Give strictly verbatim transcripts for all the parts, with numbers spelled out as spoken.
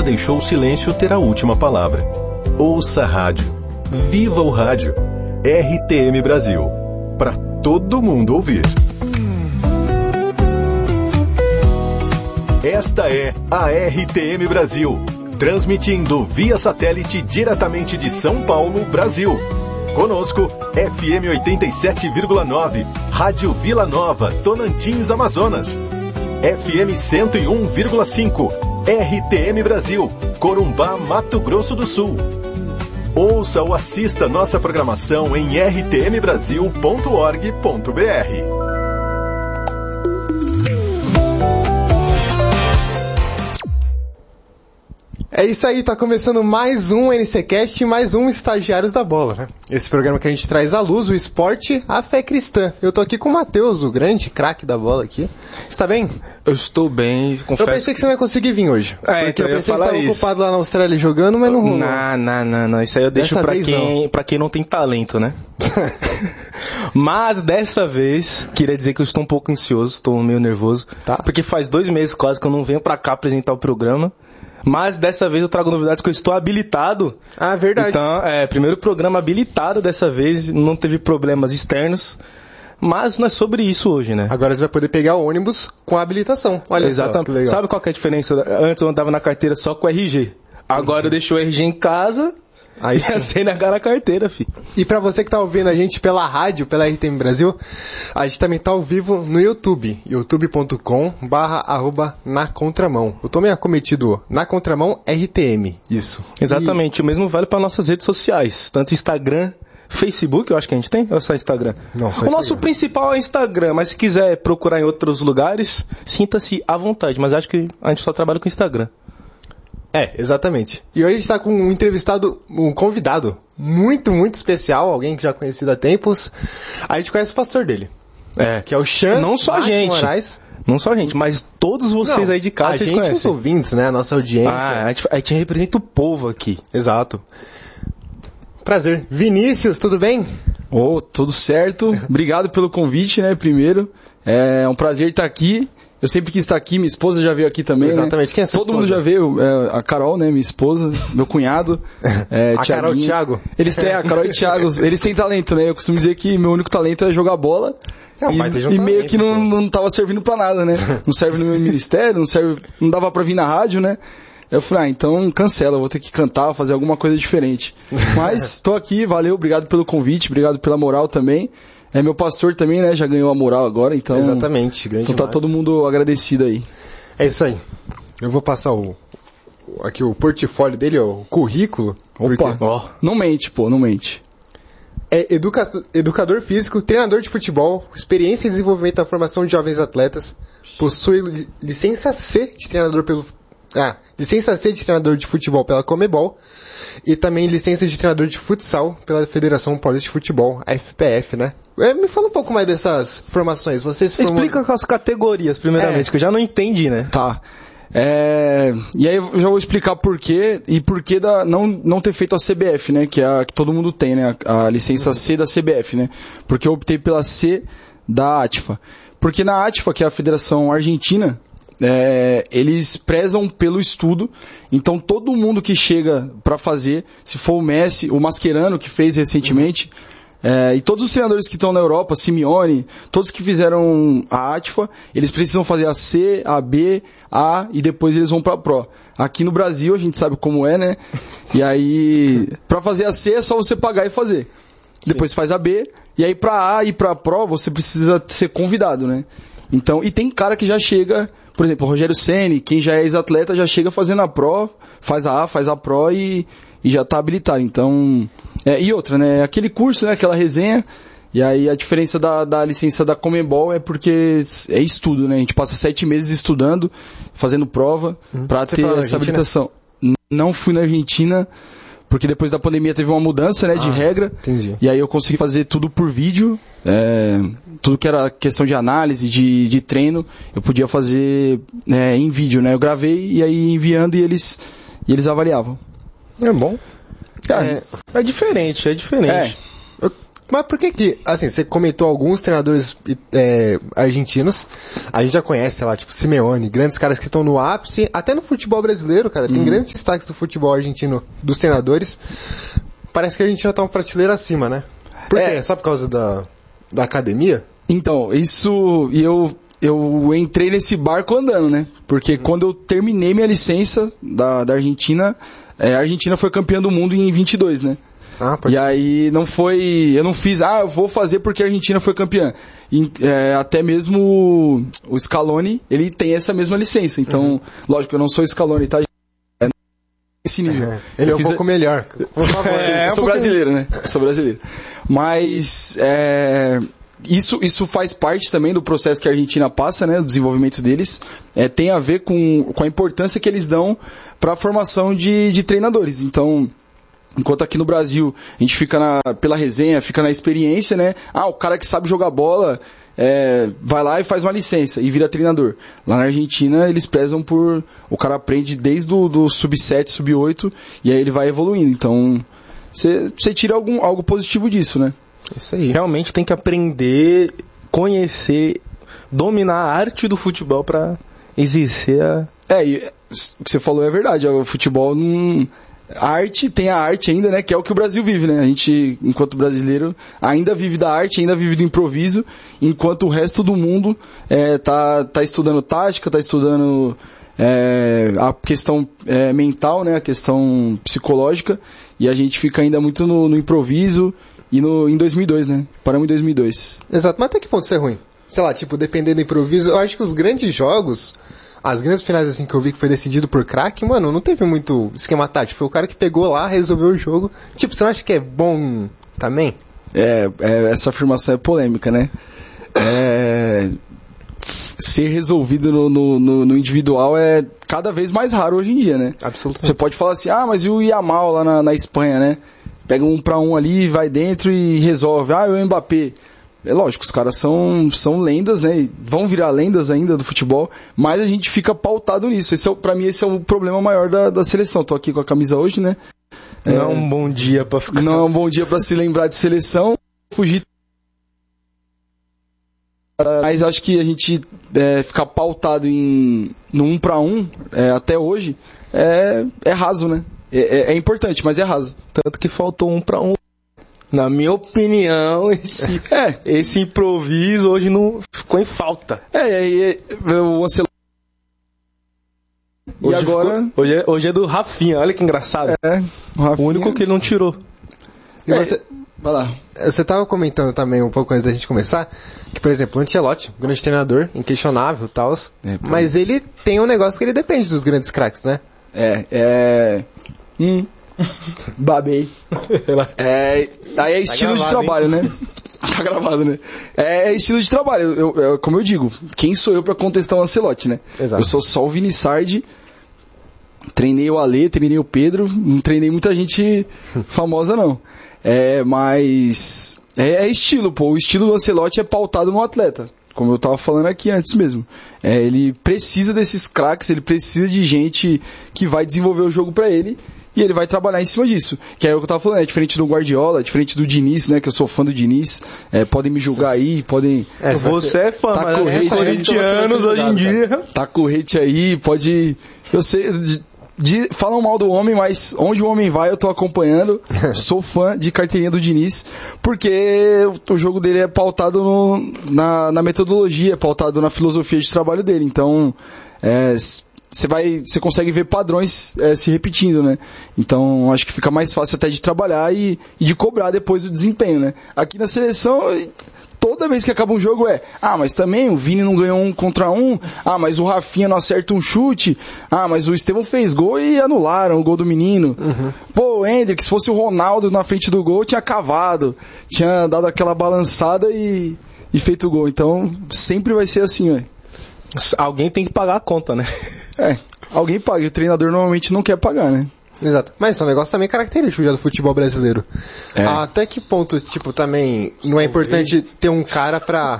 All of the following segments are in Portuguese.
deixou o silêncio ter a última palavra. Ouça a rádio. Viva o rádio. R T M Brasil. Para todo mundo ouvir. Esta é a R T M Brasil. Transmitindo via satélite diretamente de São Paulo, Brasil. Conosco, F M oitenta e sete vírgula nove, Rádio Vila Nova, Tonantins, Amazonas. F M cento e um vírgula cinco, R T M Brasil, Corumbá, Mato Grosso do Sul. Ouça ou assista nossa programação em r t m brasil ponto org ponto b r. É isso aí, tá começando mais um N C Cast e mais um Estagiários da Bola, né? Esse programa que a gente traz à luz o esporte, a fé cristã. Eu tô aqui com o Matheus, o grande craque da bola aqui. Você tá bem? Eu estou bem, confesso. Eu pensei que você não ia conseguir vir hoje. É, porque então eu pensei eu que você estava ocupado lá na Austrália jogando, mas não rolou. Não, não, não, não. Isso aí eu deixo pra quem, pra quem não tem talento, né? Mas dessa vez, queria dizer que eu estou um pouco ansioso, estou meio nervoso. Tá. Porque faz dois meses quase que eu não venho pra cá apresentar o programa. Mas dessa vez eu trago novidades que eu estou habilitado. Ah, verdade. Então, é, primeiro programa habilitado dessa vez, não teve problemas externos. Mas não é sobre isso hoje, né? Agora você vai poder pegar o ônibus com a habilitação. Olha Exatamente. Só, que legal. Sabe qual que é a diferença? Antes eu andava na carteira só com o R G. Agora Entendi. Eu deixo o R G em casa... Aí ia ser na cara carteira, filho. E pra você que tá ouvindo a gente pela rádio, pela R T M Brasil, a gente também tá ao vivo no YouTube, youtube ponto com barra arroba na contramão. Eu tô meio acometido, na contramão R T M, isso. Exatamente, e... o mesmo vale para nossas redes sociais, tanto Instagram, Facebook, eu acho que a gente tem, ou só Instagram? Não, só o nosso Instagram. Principal é Instagram, mas se quiser procurar em outros lugares, sinta-se à vontade, mas acho que a gente só trabalha com Instagram. É, exatamente. E hoje a gente está com um entrevistado, um convidado muito, muito especial, alguém que já é conhecido há tempos. A gente conhece o pastor dele. É. Que é o Xan Não só a gente. Moraes. Não só a gente, mas todos vocês Não, aí de casa, a vocês gente, conhecem. os ouvintes, né? A nossa audiência. Ah, a gente, a gente representa o povo aqui. Exato. Prazer. Vinícius, tudo bem? Oh, tudo certo. Obrigado pelo convite, né, primeiro. É um prazer estar aqui. Eu sempre quis estar aqui, minha esposa já veio aqui também. Exatamente. Né? Quem é sua Todo esposa? mundo já veio, é, a Carol, né, minha esposa, meu cunhado. É, a Carol e o Thiago? Eles têm, a Carol e o Thiago, eles têm talento, né? Eu costumo dizer que meu único talento é jogar bola. Não, e, mas e um meio talento, que não, pô. não tava servindo pra nada, né? Não serve no meu ministério, não serve, não dava pra vir na rádio, né? Eu falei, ah, então cancela, eu vou ter que cantar, fazer alguma coisa diferente. Mas tô aqui, valeu, obrigado pelo convite, obrigado pela moral também. É, meu pastor também, né, já ganhou a moral agora, então... Exatamente, grande Então tá demais. todo mundo agradecido aí. É isso aí. Eu vou passar o, aqui o portfólio dele, ó, o currículo. Opa, porque ó, não mente, pô, não mente. É educa- educador físico, treinador de futebol, experiência em desenvolvimento da formação de jovens atletas, possui li- licença C de treinador pelo... Ah, licença C de treinador de futebol pela Comebol e também licença de treinador de futsal pela Federação Paulista de Futebol, a F P F, né? É, me fala um pouco mais dessas formações. Você se formou... Explica as categorias, primeiramente, É. que eu já não entendi, né? Tá. É, e aí eu já vou explicar por quê e por que da, não, não ter feito a C B F, né? Que é a que todo mundo tem, né? A, a licença C da C B F, né? Porque eu optei pela C da A T F A. Porque na A T F A, que é a Federação Argentina, é, eles prezam pelo estudo. Então todo mundo que chega pra fazer, se for o Messi, o Mascherano que fez recentemente... É, e todos os treinadores que estão na Europa, Simeone, todos que fizeram a A T F A, eles precisam fazer a C, a B, A e depois eles vão pra Pro. Aqui no Brasil a gente sabe como é, né? E aí, pra fazer a C é só você pagar e fazer. Depois faz a B, e aí pra A e pra Pro você precisa ser convidado, né? Então, e tem cara que já chega, por exemplo, o Rogério Ceni, quem já é ex-atleta já chega fazendo a Pro, faz a A, faz a Pro e, e já tá habilitado. Então, é, e outra, né? Aquele curso, né? Aquela resenha. E aí a diferença da, da licença da Comebol é porque é estudo, né? A gente passa sete meses estudando, fazendo prova, hum. pra Você ter essa Argentina? Habilitação. Não fui na Argentina, porque depois da pandemia teve uma mudança, né? De ah, regra. Entendi. E aí eu consegui fazer tudo por vídeo. É, tudo que era questão de análise, de, de treino, eu podia fazer é, em vídeo, né? Eu gravei e aí enviando e eles, e eles avaliavam. É bom. Cara, é, é diferente, é diferente. É. Eu, Mas por que que, assim, você comentou alguns treinadores é, argentinos, a gente já conhece, sei lá, tipo Simeone, grandes caras que estão no ápice, até no futebol brasileiro, cara, tem hum. grandes destaques do futebol argentino, dos treinadores. Parece que a Argentina tá uma prateleira acima, né? Por é. quê? Só por causa da, da academia? Então, isso, e eu, eu entrei nesse barco andando, né? Porque hum. quando eu terminei minha licença da, da Argentina, é, a Argentina foi campeã do mundo em vinte e dois, né? Ah, e aí não foi, eu não fiz, ah, eu vou fazer porque a Argentina foi campeã. E, é, até mesmo o Scaloni, ele tem essa mesma licença. Então, uhum. lógico, eu não sou Scaloni, tá? É esse nível. É, ele eu é um pouco a... melhor. Por favor. É, eu sou um brasileiro, né? Eu sou brasileiro. Mas é, isso, isso faz parte também do processo que a Argentina passa, né? Do desenvolvimento deles. É, tem a ver com, com a importância que eles dão para a formação de, de treinadores. Então, enquanto aqui no Brasil a gente fica na, pela resenha, fica na experiência, né? Ah, o cara que sabe jogar bola é, vai lá e faz uma licença e vira treinador. Lá na Argentina eles prezam por... O cara aprende desde o do sub sete, sub oito e aí ele vai evoluindo. Então você tira algum, algo positivo disso, né? Isso aí. Realmente tem que aprender, conhecer, dominar a arte do futebol para exercer a... É, e o que você falou é verdade. O futebol não... A arte, tem a arte ainda, né, que é o que o Brasil vive, né, a gente, enquanto brasileiro, ainda vive da arte, ainda vive do improviso, enquanto o resto do mundo é, tá, tá estudando tática, tá estudando é, a questão é, mental, né, a questão psicológica, e a gente fica ainda muito no, no improviso e no, em dois mil e dois, né, paramos em dois mil e dois. Exato, mas até que ponto isso é ruim? Sei lá, tipo, dependendo do improviso, eu acho que os grandes jogos... As grandes finais assim que eu vi que foi decidido por craque, mano, não teve muito esquema tático. Foi o cara que pegou lá, resolveu o jogo. Tipo, você não acha que é bom também? É, é essa afirmação é polêmica, né? É, ser resolvido no, no, no individual é cada vez mais raro hoje em dia, né? Absolutamente. Você pode falar assim, ah, mas e o Yamal lá na, na Espanha, né? Pega um pra um ali, vai dentro e resolve. Ah, e o Mbappé. É lógico, os caras são, são lendas, né? Vão virar lendas ainda do futebol, mas a gente fica pautado nisso. Esse é, pra mim, esse é o problema maior da, da seleção. Tô aqui com a camisa hoje, né? Não é, é um bom dia pra ficar... Não é um bom dia pra se lembrar de seleção. Fugir... Mas acho que a gente é, ficar pautado em, no um pra um, é, até hoje, é, é raso, né? É, é, é importante, mas é raso. Tanto que faltou um pra um. Na minha opinião, esse, é. esse improviso hoje não ficou em falta. É, é, é o Ancelotti. E hoje agora. Ficou, hoje, é, hoje é do Rafinha, olha que engraçado. É, o, Rafinha... o único que ele não tirou. E é, você, vai lá. Você estava comentando também um pouco antes da gente começar, que, por exemplo, o Ancelotti, grande treinador, inquestionável e tal, é, mas ele tem um negócio que ele depende dos grandes craques, né? É, é. Hum. Babei. É, aí é estilo tá gravado, de trabalho, hein? Né? Tá gravado, né? É estilo de trabalho. Eu, eu, como eu digo, quem sou eu pra contestar o Ancelotti, né? Exato. Eu sou só o Vini Sardi. Treinei o Ale, treinei o Pedro. Não treinei muita gente famosa, não. É, mas... É, é estilo, pô. O estilo do Ancelotti é pautado no atleta. Como eu tava falando aqui antes mesmo. É, ele precisa desses craques, ele precisa de gente que vai desenvolver o jogo pra ele. E ele vai trabalhar em cima disso. Que é o que eu tava falando, é diferente do Guardiola, é diferente do Diniz, né? Que eu sou fã do Diniz. É, podem me julgar aí, podem... É, você é fã, tá mas é vinte anos hoje em dia. Tá correte aí, pode... Eu sei... De, de, falam mal do homem, mas onde o homem vai eu tô acompanhando. Sou fã de carteirinha do Diniz. Porque o jogo dele é pautado no, na, na metodologia, é pautado na filosofia de trabalho dele. Então... É, Você vai, você consegue ver padrões é, se repetindo, né? Então, acho que fica mais fácil até de trabalhar e, e de cobrar depois do desempenho, né? Aqui na seleção, toda vez que acaba um jogo é, ah, mas também o Vini não ganhou um contra um, ah, mas o Rafinha não acerta um chute, ah, mas o Estevão fez gol e anularam o gol do menino. Uhum. Pô, o Hendrick, se fosse o Ronaldo na frente do gol, tinha cavado, tinha dado aquela balançada e, e feito o gol. Então, sempre vai ser assim, velho. Alguém tem que pagar a conta, né? É, alguém paga. E o treinador normalmente não quer pagar, né? Exato. Mas isso é um negócio também característico já do futebol brasileiro. É. Até que ponto, tipo, também não é importante ter um cara pra...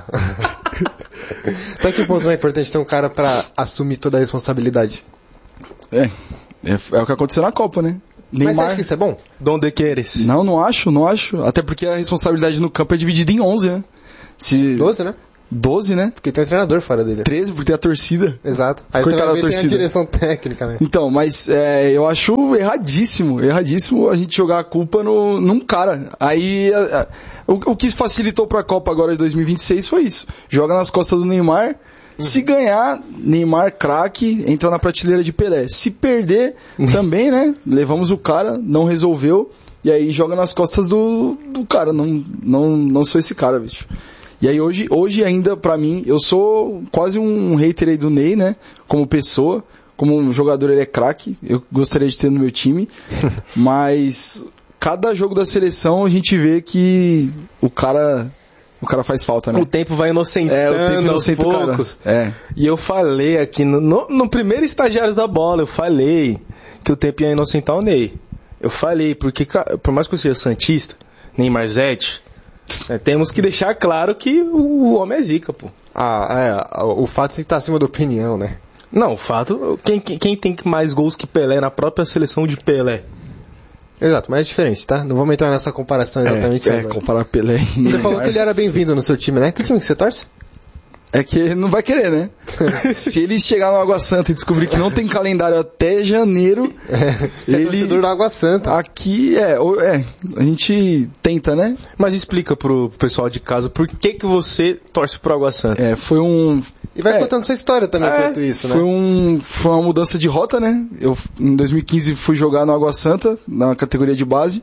Até que ponto não é importante ter um cara pra assumir toda a responsabilidade? É, é, é o que aconteceu na Copa, né? Neymar... Mas você acha que isso é bom? Donde queres? Não, não acho, não acho. Até porque a responsabilidade no campo é dividida em onze, né? Se... doze, né? doze, né? Porque tem um treinador fora dele. treze, porque tem a torcida. Exato. Aí Coitada você vai ver, da tem a torcida. direção técnica, né? Então, mas é, eu acho erradíssimo, erradíssimo a gente jogar a culpa no, num cara. Aí, a, a, o, o que facilitou pra Copa agora de dois mil e vinte e seis foi isso. Joga nas costas do Neymar. Uhum. Se ganhar, Neymar craque, entra na prateleira de Pelé. Se perder, também, né? Levamos o cara, não resolveu. E aí joga nas costas do, do cara. Não, não, não sou esse cara, bicho. E aí hoje, hoje ainda, pra mim, eu sou quase um hater aí do Ney, né? Como pessoa, como um jogador, ele é craque. Eu gostaria de ter no meu time. Mas cada jogo da seleção a gente vê que o cara, o cara faz falta, né? O tempo vai inocentando, é, o tempo inocenta aos poucos. É. E eu falei aqui, no, no, no primeiro Estagiários da Bola, eu falei que o tempo ia inocentar o Ney. Eu falei, porque por mais que eu seja santista, Neymar Zete, é, temos que deixar claro que o homem é zica, pô. Ah, é, o fato de estar acima da opinião, né? Não, o fato, quem, quem, quem tem mais gols que Pelé na própria seleção de Pelé? Exato, mas é diferente, tá? Não vamos entrar nessa comparação exatamente é, agora. É, comparar Pelé e Você falou que ele era bem-vindo no seu time, né? Que time que você torce? É que ele não vai querer, né? Se ele chegar no Água Santa e descobrir que não tem calendário até janeiro, é, ele... é torcedor da Água Santa. Aqui, é, é, a gente tenta, né? Mas explica pro pessoal de casa por que que você torce pro Água Santa. É, foi um... E vai é, contando sua história também é, enquanto isso, né? Foi, um, foi uma mudança de rota, né? Eu, em dois mil e quinze, fui jogar no Água Santa, na categoria de base.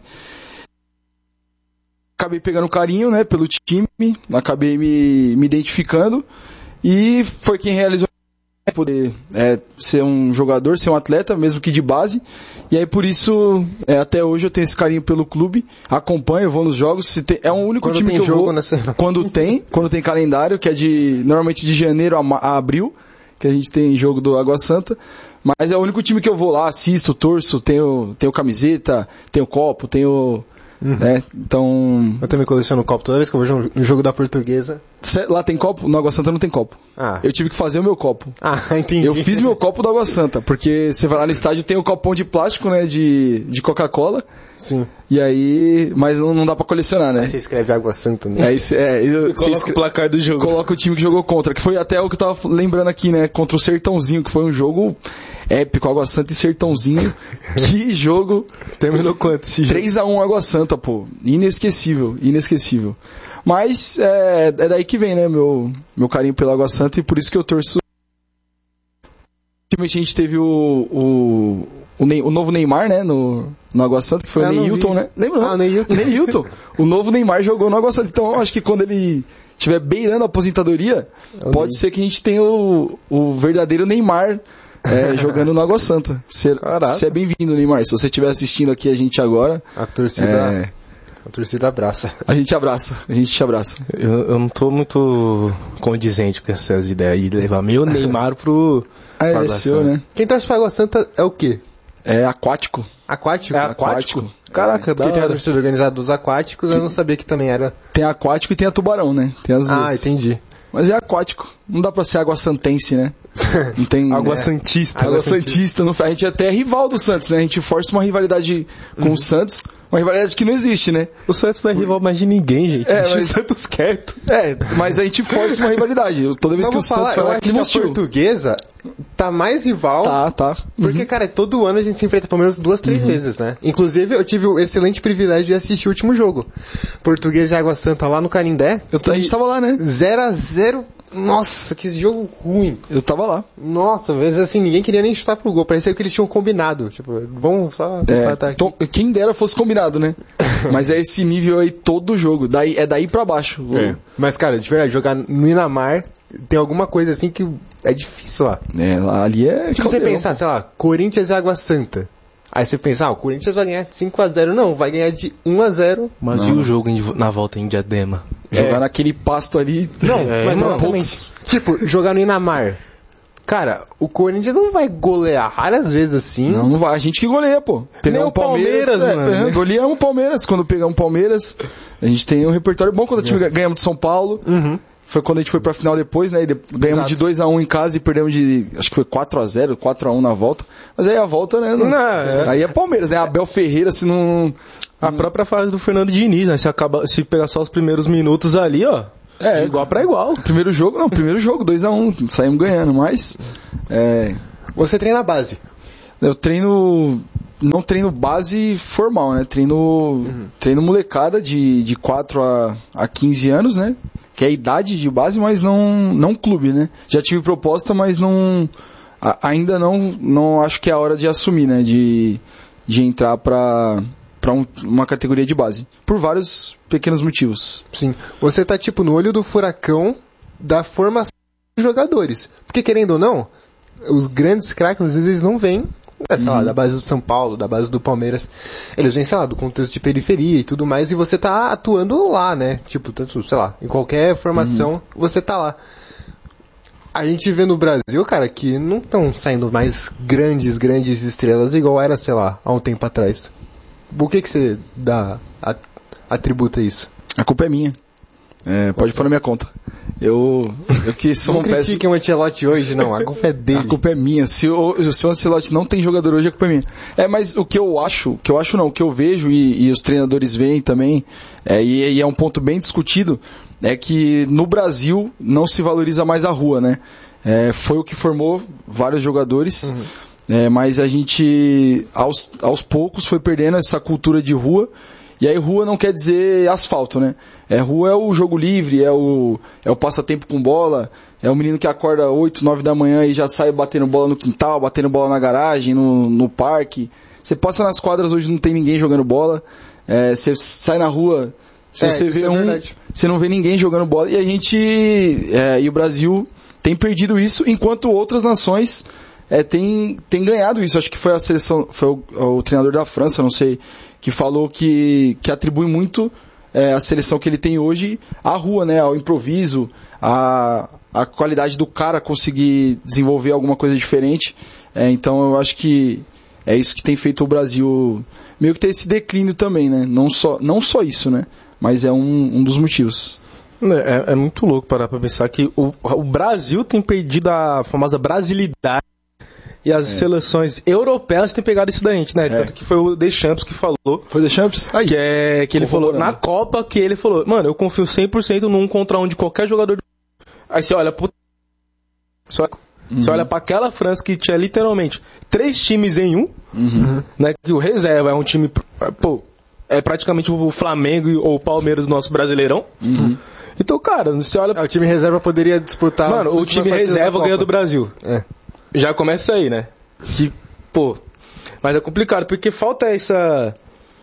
Acabei pegando carinho, né, pelo time, acabei me, me identificando e foi quem realizou poder é, ser um jogador, ser um atleta, mesmo que de base. E aí por isso, é, até hoje eu tenho esse carinho pelo clube, acompanho, vou nos jogos. Se tem, é o único quando time tem que eu jogo vou nessa... quando tem, quando tem calendário, que é de normalmente de janeiro a, a abril, que a gente tem jogo do Água Santa. Mas é o único time que eu vou lá, assisto, torço, tenho, tenho camiseta, tenho copo, tenho... Uhum. É, então... Eu também coleciono copo toda vez que eu vejo um jogo da Portuguesa. Cê, lá tem copo? No Água Santa não tem copo. Ah. Eu tive que fazer o meu copo. Ah, entendi. Eu fiz meu copo do Água Santa, porque você vai lá no estádio tem o copão de plástico, né, de, de Coca-Cola. Sim. E aí... Mas não, não dá pra colecionar, né? Aí você escreve Água Santa, né? Aí cê, é, eu, coloca escreve, o placar do jogo. Coloca o time que jogou contra, que foi até o que eu tava lembrando aqui, né, contra o Sertãozinho, que foi um jogo épico, Água Santa e Sertãozinho. Que jogo! Terminou quanto esse jogo? três a um Água Santa, pô. Inesquecível, inesquecível. Mas é, é daí que vem, né, meu, meu carinho pela Água Santa e por isso que eu torço. Ultimamente a gente teve o, o, o, Ney, o novo Neymar, né, no, no Água Santa, que foi eu o Neilton, né? Lembra? Ah, o Neilton. Neilton. O novo Neymar jogou no Água Santa. Então eu acho que quando ele estiver beirando a aposentadoria, é pode Ney. ser que a gente tenha o, o verdadeiro Neymar é, jogando no Água Santa. Você é bem-vindo, Neymar. Se você estiver assistindo aqui a gente agora... A torcida... É... A torcida abraça. A gente abraça, a gente te abraça. Eu, eu não tô muito condizente com essas ideias de levar meu Neymar pro... Ah, ele é seu, né? Quem torce pra Água Santa é o quê? É aquático. Aquático? É aquático? aquático. Caraca, da Porque tem a torcida organizada dos aquáticos, eu não sabia que também era... Tem aquático e tem a tubarão, né? Tem as duas. Ah, entendi. Mas é aquático. Não dá pra ser água santense, né? Não tem... Água é, Santista. Água, água Santista. Não, a gente até é rival do Santos, né? A gente força uma rivalidade com uhum. o Santos. Uma rivalidade que não existe, né? O Santos não é rival mais de ninguém, gente. É, Deixa mas... o Santos quieto. É, mas a gente força uma rivalidade. Toda vez mas que o falar, Santos fala que a Portuguesa tá mais rival. Tá, tá. Porque, uhum. cara, todo ano a gente se enfrenta pelo menos duas, três uhum. vezes, né? Inclusive, eu tive o excelente privilégio de assistir o último jogo. Portuguesa e Água Santa lá no Canindé. Eu, a gente tava lá, né? zero a zero. Nossa, que jogo ruim. Eu tava lá. Nossa, às vezes assim, ninguém queria nem chutar pro gol. Parecia que eles tinham combinado. Tipo, vamos só é, empatar aqui. Tom, quem dera fosse combinado, né? Mas é esse nível aí todo jogo. Daí, é daí pra baixo. É. Mas, cara, de verdade, jogar no Inamar tem alguma coisa assim que é difícil lá. É, lá ali é... Se você pensar, sei lá, Corinthians e Água Santa. Aí você pensa, ah, o Corinthians vai ganhar de cinco a zero. Não, vai ganhar de um a zero. Mas não. E o jogo em, na volta em Diadema? Jogar é. naquele pasto ali... Não, é, mas não, poucos. Tipo, jogar no Inamar. Cara, o Corinthians não vai golear raras vezes assim. Não, não vai. A gente que goleia, pô. Pegar o Palmeiras, Palmeiras é, mano. É, goleamos o Palmeiras. Quando pegamos o Palmeiras, a gente tem um repertório bom quando o time é. ganhamos de São Paulo. Uhum. foi quando a gente foi pra final depois, né? E de, ganhamos Exato. de dois a um em casa e perdemos de, acho que foi quatro a zero, quatro a um na volta. Mas aí a volta, né? Não, não, é. Aí é Palmeiras, né? Abel Ferreira, se não... A própria fase do Fernando Diniz, né? Se, acaba, se pegar só os primeiros minutos ali, ó. É, de igual pra igual. Primeiro jogo, não, primeiro jogo, dois a um, saímos ganhando, mas... É... Você treina a base? Eu treino... Não treino base formal, né? Treino, uhum. treino molecada de, de quatro a quinze anos, né? Que é a idade de base, mas não, não clube, né? Já tive proposta, mas não... A, ainda não, não acho que é a hora de assumir, né? De, de entrar pra... para um, uma categoria de base, por vários pequenos motivos. Sim, você tá tipo no olho do furacão da formação dos jogadores, porque querendo ou não, os grandes craques às vezes não vêm, sei uhum. lá, da base do São Paulo, da base do Palmeiras, eles vêm, sei lá, do contexto de periferia e tudo mais, e você tá atuando lá, né, tipo, tanto, sei lá, em qualquer formação, uhum. você tá lá. A gente vê no Brasil, cara, que não estão saindo mais grandes, grandes estrelas igual era, sei lá, há um tempo atrás. O que que você dá, atributa isso? A culpa é minha. É, pode pôr na minha conta. Eu, eu que sou não um péssimo... Não critiquem o Ancelotti hoje, não. A culpa é dele. A culpa é minha. Se o, se o Ancelotti não tem jogador hoje, a culpa é minha. É, mas o que eu acho, que eu acho não, o que eu vejo e, e os treinadores veem também, é, e, e é um ponto bem discutido, é que no Brasil não se valoriza mais a rua, né? É, foi o que formou vários jogadores... Uhum. É, mas a gente, aos, aos poucos, foi perdendo essa cultura de rua. E aí rua não quer dizer asfalto, né? É, rua é o jogo livre, é o, é o passatempo com bola, é o menino que acorda oito, nove da manhã e já sai batendo bola no quintal, batendo bola na garagem, no, no parque. Você passa nas quadras, hoje não tem ninguém jogando bola. É, você sai na rua, se é, você vê é um, verdade. Você não vê ninguém jogando bola. E a gente, é, e o Brasil tem perdido isso, enquanto outras nações... É, tem, tem ganhado isso. Acho que foi a seleção, foi o, o treinador da França, não sei, que falou que, que atribui muito é, a seleção que ele tem hoje à rua, né, ao improviso, à, à qualidade do cara conseguir desenvolver alguma coisa diferente. É, então eu acho que é isso que tem feito o Brasil meio que ter esse declínio também, né? Não só, não só isso, né? Mas é um, um dos motivos. É, é muito louco parar pra pensar que o, o Brasil tem perdido a famosa brasilidade. E as é. seleções europeias têm pegado isso da gente, né? É. Tanto que foi o Deschamps que falou. Foi o Deschamps? Aí. Que, é, que ele falou na Copa, que ele falou, mano, eu confio cem por cento num contra um de qualquer jogador. Aí você olha pro... Você olha, uhum. você olha pra aquela França que tinha literalmente três times em um, uhum. né? Que o reserva é um time, pô, é praticamente o Flamengo ou o Palmeiras do nosso Brasileirão. Uhum. Então, cara, você olha... É, o time reserva poderia disputar... Mano, o time reserva ganha do Brasil. É. Já começa aí, né? Que, pô, mas é complicado, porque falta essa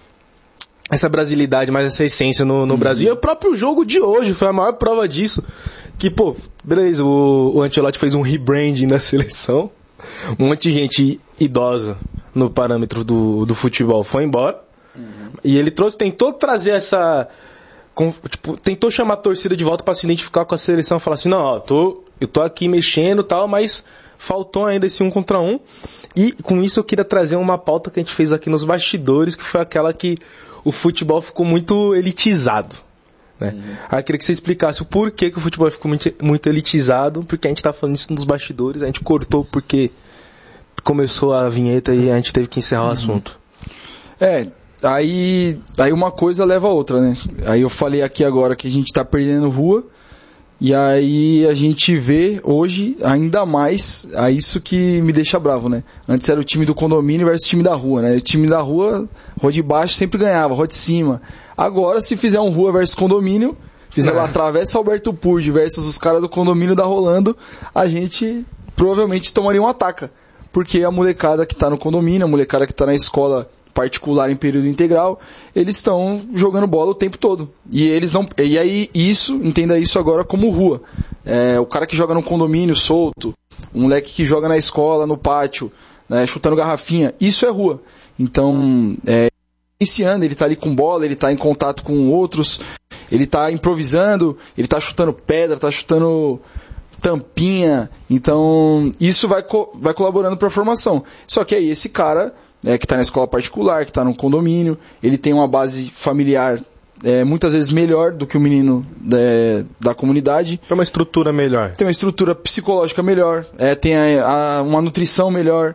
essa brasilidade, mais essa essência no, no uhum. Brasil. E o próprio jogo de hoje foi a maior prova disso. Que, pô, beleza, o, o Ancelotti fez um rebranding na seleção. Um monte de gente idosa no parâmetro do, do futebol foi embora. Uhum. E ele trouxe, tentou trazer essa... Com, tipo, tentou chamar a torcida de volta pra se identificar com a seleção e falar assim, não, ó, tô, eu tô aqui mexendo e tal, mas... Faltou ainda esse um contra um. E com isso eu queria trazer uma pauta que a gente fez aqui nos bastidores, que foi aquela que o futebol ficou muito elitizado. Né? Uhum. Aí eu queria que você explicasse o porquê que o futebol ficou muito, muito elitizado, porque a gente tá falando isso nos bastidores, a gente cortou porque começou a vinheta e a gente teve que encerrar uhum. o assunto. É, aí, aí uma coisa leva a outra, né? Aí eu falei aqui agora que a gente tá perdendo rua. E aí a gente vê hoje ainda mais, é isso que me deixa bravo, né? Antes era o time do condomínio versus o time da rua, né? O time da rua, rua de baixo sempre ganhava, rua de cima. Agora se fizer um rua versus condomínio, fizer lá Travessa Alberto Purdi versus os caras do condomínio da Rolando, a gente provavelmente tomaria um ataque. Porque a molecada que tá no condomínio, a molecada que tá na escola particular em período integral, eles estão jogando bola o tempo todo. E eles não. E aí, isso, entenda isso agora como rua. É, o cara que joga no condomínio solto, um moleque que joga na escola, no pátio, né, chutando garrafinha, isso é rua. Então, é, iniciando, ele tá ali com bola, ele tá em contato com outros, ele tá improvisando, ele tá chutando pedra, tá chutando tampinha. Então, isso vai, co- vai colaborando para a formação. Só que aí, esse cara. É, que está na escola particular, que está no condomínio, ele tem uma base familiar é, muitas vezes melhor do que o menino é, da comunidade. Tem uma estrutura melhor. Tem uma estrutura psicológica melhor, é, tem a, a, uma nutrição melhor,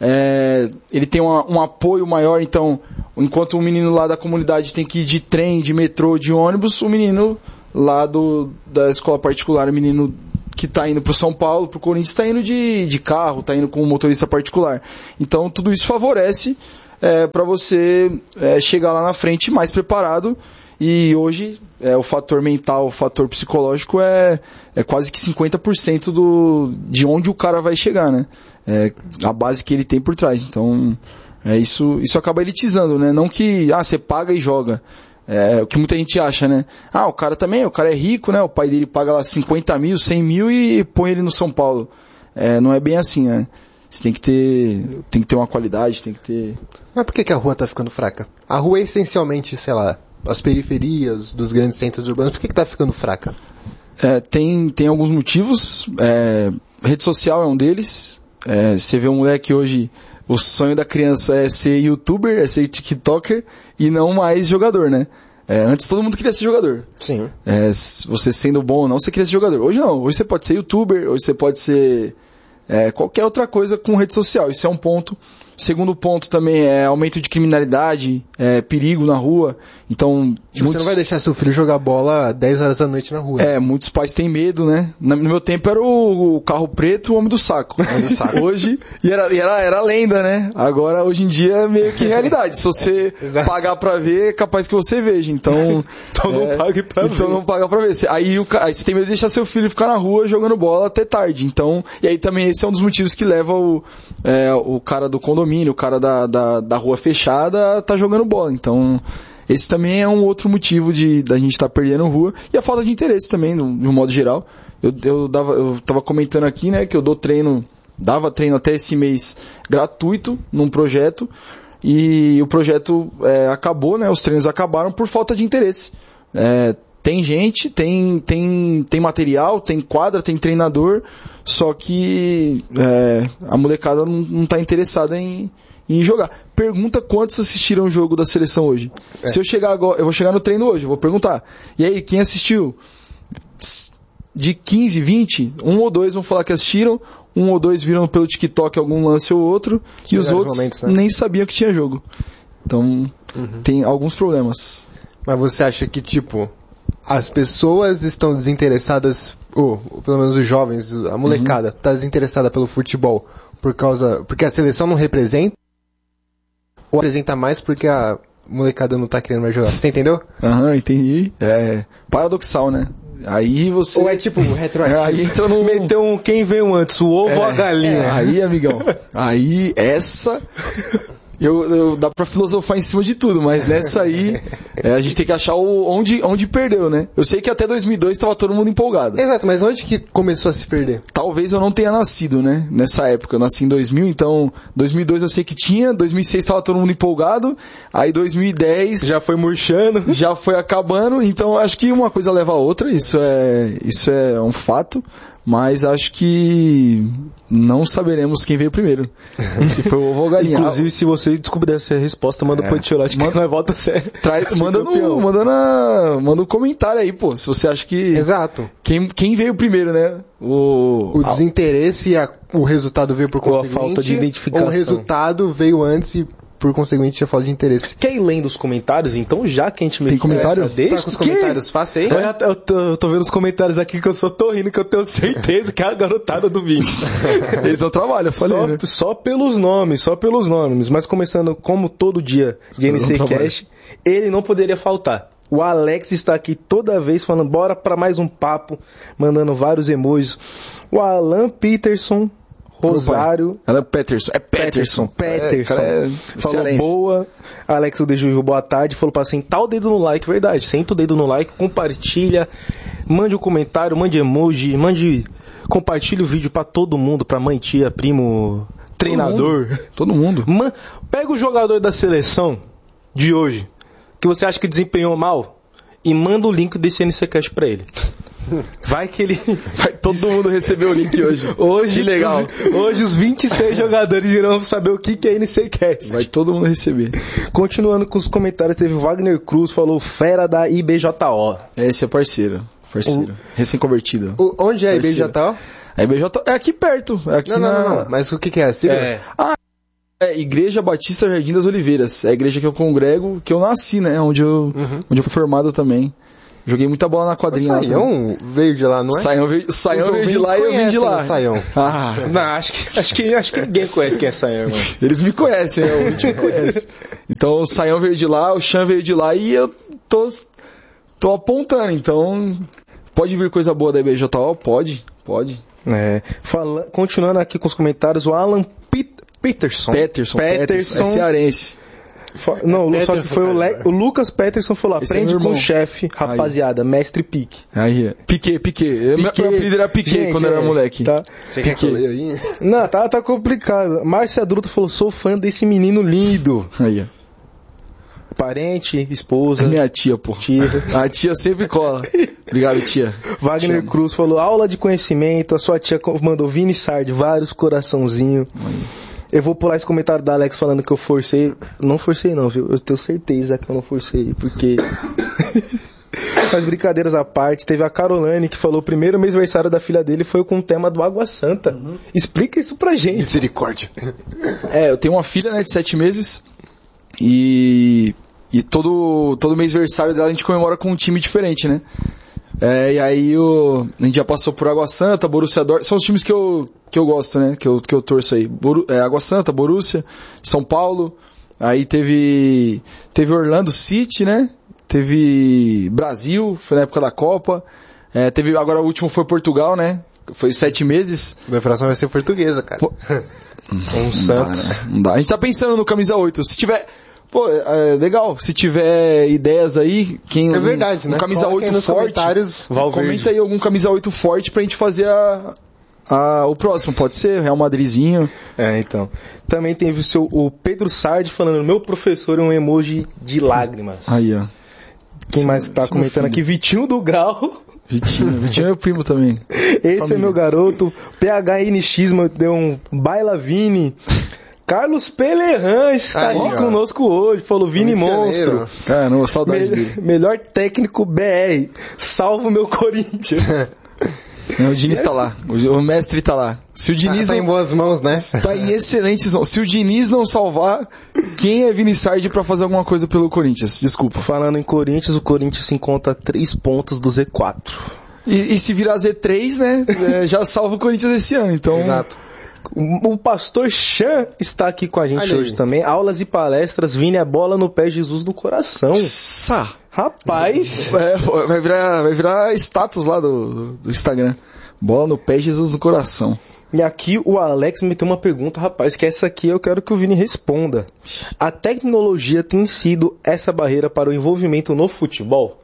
é, ele tem uma, um apoio maior. Então, enquanto o menino lá da comunidade tem que ir de trem, de metrô, de ônibus, o menino lá do, da escola particular, o menino que está indo para o São Paulo, para o Corinthians, está indo de, de carro, está indo com um motorista particular. Então, tudo isso favorece é, para você é, chegar lá na frente mais preparado. E hoje, é, o fator mental, o fator psicológico é, é quase que cinquenta por cento do, de onde o cara vai chegar, né? É a base que ele tem por trás. Então, é, isso, isso acaba elitizando, né? Não que, ah, você paga e joga. É o que muita gente acha, né? Ah, o cara também, o cara é rico, né? O pai dele paga lá cinquenta mil, cem mil e põe ele no São Paulo. É, não é bem assim, né? Você tem que ter, tem que ter uma qualidade, tem que ter... Mas por que, que a rua tá ficando fraca? A rua é essencialmente, sei lá, as periferias dos grandes centros urbanos. Por que, que tá ficando fraca? É, tem, tem alguns motivos. É, rede social é um deles. É, você vê um moleque hoje, o sonho da criança é ser youtuber, é ser tiktoker e não mais jogador, né? É, antes todo mundo queria ser jogador. Sim. É, você sendo bom ou não, você queria ser jogador. Hoje não. Hoje você pode ser youtuber, hoje você pode ser é, qualquer outra coisa com rede social. Isso é um ponto. Segundo ponto também é aumento de criminalidade, é, perigo na rua. Então, Tipo, muitos... você não vai deixar seu filho jogar bola dez horas da noite na rua. É, muitos pais têm medo, né? No meu tempo era o, o carro preto, o homem do saco. Homem do saco. Hoje, e era, e era, era lenda, né? Agora, hoje em dia, é meio que realidade. Se você Exato. pagar pra ver, é capaz que você veja. Então, Então não é, pague pra ver. Então não paga pra ver. Aí, o, aí você tem medo de deixar seu filho ficar na rua jogando bola até tarde. Então, e aí também esse é um dos motivos que leva o, é, o cara do condomínio, o cara da, da, da rua fechada, tá jogando bola. Então, esse também é um outro motivo de da gente estar tá perdendo rua. E a falta de interesse também, no, de um modo geral. Eu, eu, dava, eu tava comentando aqui, né, que eu dou treino, dava treino até esse mês gratuito num projeto. E o projeto é, acabou, né, os treinos acabaram por falta de interesse. É, tem gente, tem, tem, tem material, tem quadra, tem treinador, só que é, a molecada não, não tá interessada em, em jogar. Pergunta quantos assistiram o jogo da seleção hoje. É. Se eu chegar agora, eu vou chegar no treino hoje, eu vou perguntar. E aí, quem assistiu? De quinze, vinte, um ou dois vão falar que assistiram, um ou dois viram pelo TikTok algum lance ou outro, e os outros momentos, né? Nem sabiam que tinha jogo. Então, uhum. Tem alguns problemas. Mas você acha que, tipo, as pessoas estão desinteressadas, ou, ou pelo menos os jovens, a molecada, uhum. Tá desinteressada pelo futebol por causa, porque a seleção não representa, ou representa mais porque a molecada não tá querendo mais jogar? Você entendeu? Aham, uhum, entendi. É paradoxal, né? Aí você... Ou é tipo retroativo. Aí entra no... Meteu um quem veio antes, o ovo é, ou a galinha. É, aí, amigão, aí essa... Eu, eu, dá pra filosofar em cima de tudo, mas nessa aí é, a gente tem que achar o, onde, onde perdeu, né? Eu sei que até dois mil e dois tava todo mundo empolgado. Exato, mas onde que começou a se perder? Talvez eu não tenha nascido, né? Nessa época, eu nasci em dois mil, então dois mil e dois eu sei que tinha, dois mil e seis tava todo mundo empolgado, aí dois mil e dez... Já foi murchando. Já foi acabando, então acho que uma coisa leva a outra, isso é, isso é um fato. Mas acho que não saberemos quem veio primeiro. Se foi o ovo ou a galinha. Inclusive, se você descobrir essa resposta, manda é. pro Antiolate que nós volta sério. Traz, manda, no, manda, na, manda um comentário aí, pô. Se você acha que... Exato. Quem, quem veio primeiro, né? O, o desinteresse e a, o resultado veio por conseguinte. Ou a falta de identificação. Ou o resultado veio antes e... por conseguinte, a falta de interesse. Quer ir lendo os comentários, então, já que a gente... Tem comentário? Tá com os comentários fácil aí? Eu, eu, tô, eu tô vendo os comentários aqui que eu só tô rindo, que eu tenho certeza que é a garotada do vídeo. Eles não trabalham, eu falei, só, né? só pelos nomes, só pelos nomes. Mas começando, como todo dia de N C Cast, ele não poderia faltar. O Alex está aqui toda vez falando, bora pra mais um papo, mandando vários emojis. O Alan Peterson... Rosário. Ela é Peterson. É Peterson. Peterson. É, é falou excelência. Boa. Alex o Dejuju, boa tarde. Falou pra sentar o dedo no like, verdade. Senta o dedo no like, compartilha, mande um comentário, mande emoji, mande. Compartilha o vídeo pra todo mundo, pra mãe, tia, primo, treinador. Todo mundo. Man, pega o jogador da seleção de hoje, que você acha que desempenhou mal, e manda o link desse N C Cast pra ele. Vai que ele... Vai todo mundo receber o link hoje. Hoje, que legal. Os, hoje os vinte e seis jogadores irão saber o que, que é N C Cast. Vai todo mundo receber. Continuando com os comentários, teve o Wagner Cruz, falou fera da I B J O. Esse é parceiro. Parceiro. O... Recém-convertido. O... Onde é a I B J O? A I B J O é aqui perto. É aqui não, na... não, não, não. Mas o que, que é a sigla? É. Ah, é Igreja Batista Jardim das Oliveiras. É a igreja que eu congrego, que eu nasci, né? Onde eu, uhum. onde eu fui formado também. Joguei muita bola na quadrinha. O Saião veio de lá, não é? Saião veio, Saião veio de lá e eu vim de lá. Saião. Ah, não, acho que, acho, que, acho que ninguém conhece quem é Saião, mano. Eles me conhecem, né? O Vinte me conhece. Então o Saião veio de lá, o Chan veio de lá e eu tô, tô apontando. Então, pode vir coisa boa da I B J O? Pode, pode. É, fala, continuando aqui com os comentários, o Alan Pit, Peterson. Peterson. Peterson. É cearense. Não, é só que foi o, Le, o Lucas Peterson falou, esse aprende é com o chefe, rapaziada, aí. Mestre Pique. Aí, Pique, Pique. Pique. Meu apelido era Pique gente, quando é, eu era moleque. Tá. Você quer que eu leia aí? Não, tá, tá complicado. Márcia Druto falou, sou fã desse menino lindo. Aí, parente, esposa. Minha tia, pô. Tia. A tia sempre cola. Obrigado, tia. Wagner Cruz falou, aula de conhecimento, a sua tia mandou Vini Sard, vários coraçãozinhos. Eu vou pular esse comentário da Alex falando que eu forcei. Não forcei não, viu? Eu tenho certeza que eu não forcei, porque... Mas brincadeiras à parte, teve a Carolane que falou o primeiro mêsversário da filha dele foi com o tema do Água Santa. Uhum. Explica isso pra gente. Misericórdia. É, eu tenho uma filha, né, de sete meses e... E todo, todo mêsversário dela a gente comemora com um time diferente, né? É, e aí o, a gente já passou por Água Santa, Borussia Dortmund, são os times que eu, que eu gosto, né? Que eu, que eu torço aí. Boru, é, Água Santa, Borussia, São Paulo, aí teve, teve Orlando City, né? Teve Brasil, foi na época da Copa, é, teve, agora o último foi Portugal, né? Foi sete meses. Minha próxima vai ser portuguesa, cara. Pô, um Santos. Dá, né? Não dá. A gente tá pensando no camisa oito, se tiver... Pô, é legal, se tiver ideias aí, quem... É verdade, um, né? Um camisa oito oito forte, comenta aí algum camisa oito forte pra gente fazer a, a, o próximo, pode ser, Real Madridzinho. É, então. Também teve o, seu, o Pedro Sardi falando, meu professor é um emoji de lágrimas. Aí, ó. Quem sim, mais tá comentando aqui? Vitinho do Grau. Vitinho, Vitinho é meu primo também. Esse família. É meu garoto. P H N X deu um Baila Vini. Carlos Pelerran está aí, aqui ó. Conosco hoje, falou Vini Monstro. Caramba, saudade Me- dele. Melhor técnico B R, salvo meu Corinthians. Não, o Diniz tá lá, o, o mestre tá lá. Se o Diniz tá, tá não, em boas mãos, né? Tá em excelentes mãos. Se o Diniz não salvar, quem é Vini Sardi pra fazer alguma coisa pelo Corinthians? Desculpa. Falando em Corinthians, o Corinthians se encontra a três pontos do Z quatro. E, e se virar Z três, né, é, já salva o Corinthians esse ano, então... Exato. O pastor Chan está aqui com a gente Olha hoje aí. também. Aulas e palestras, Vini, a bola no pé, Jesus do coração. Nossa! Rapaz! É, vai, virar, vai virar status lá do, do Instagram. Bola no pé, Jesus no coração. E aqui o Alex me tem uma pergunta, rapaz, que essa aqui eu quero que o Vini responda. A tecnologia tem sido essa barreira para o envolvimento no futebol?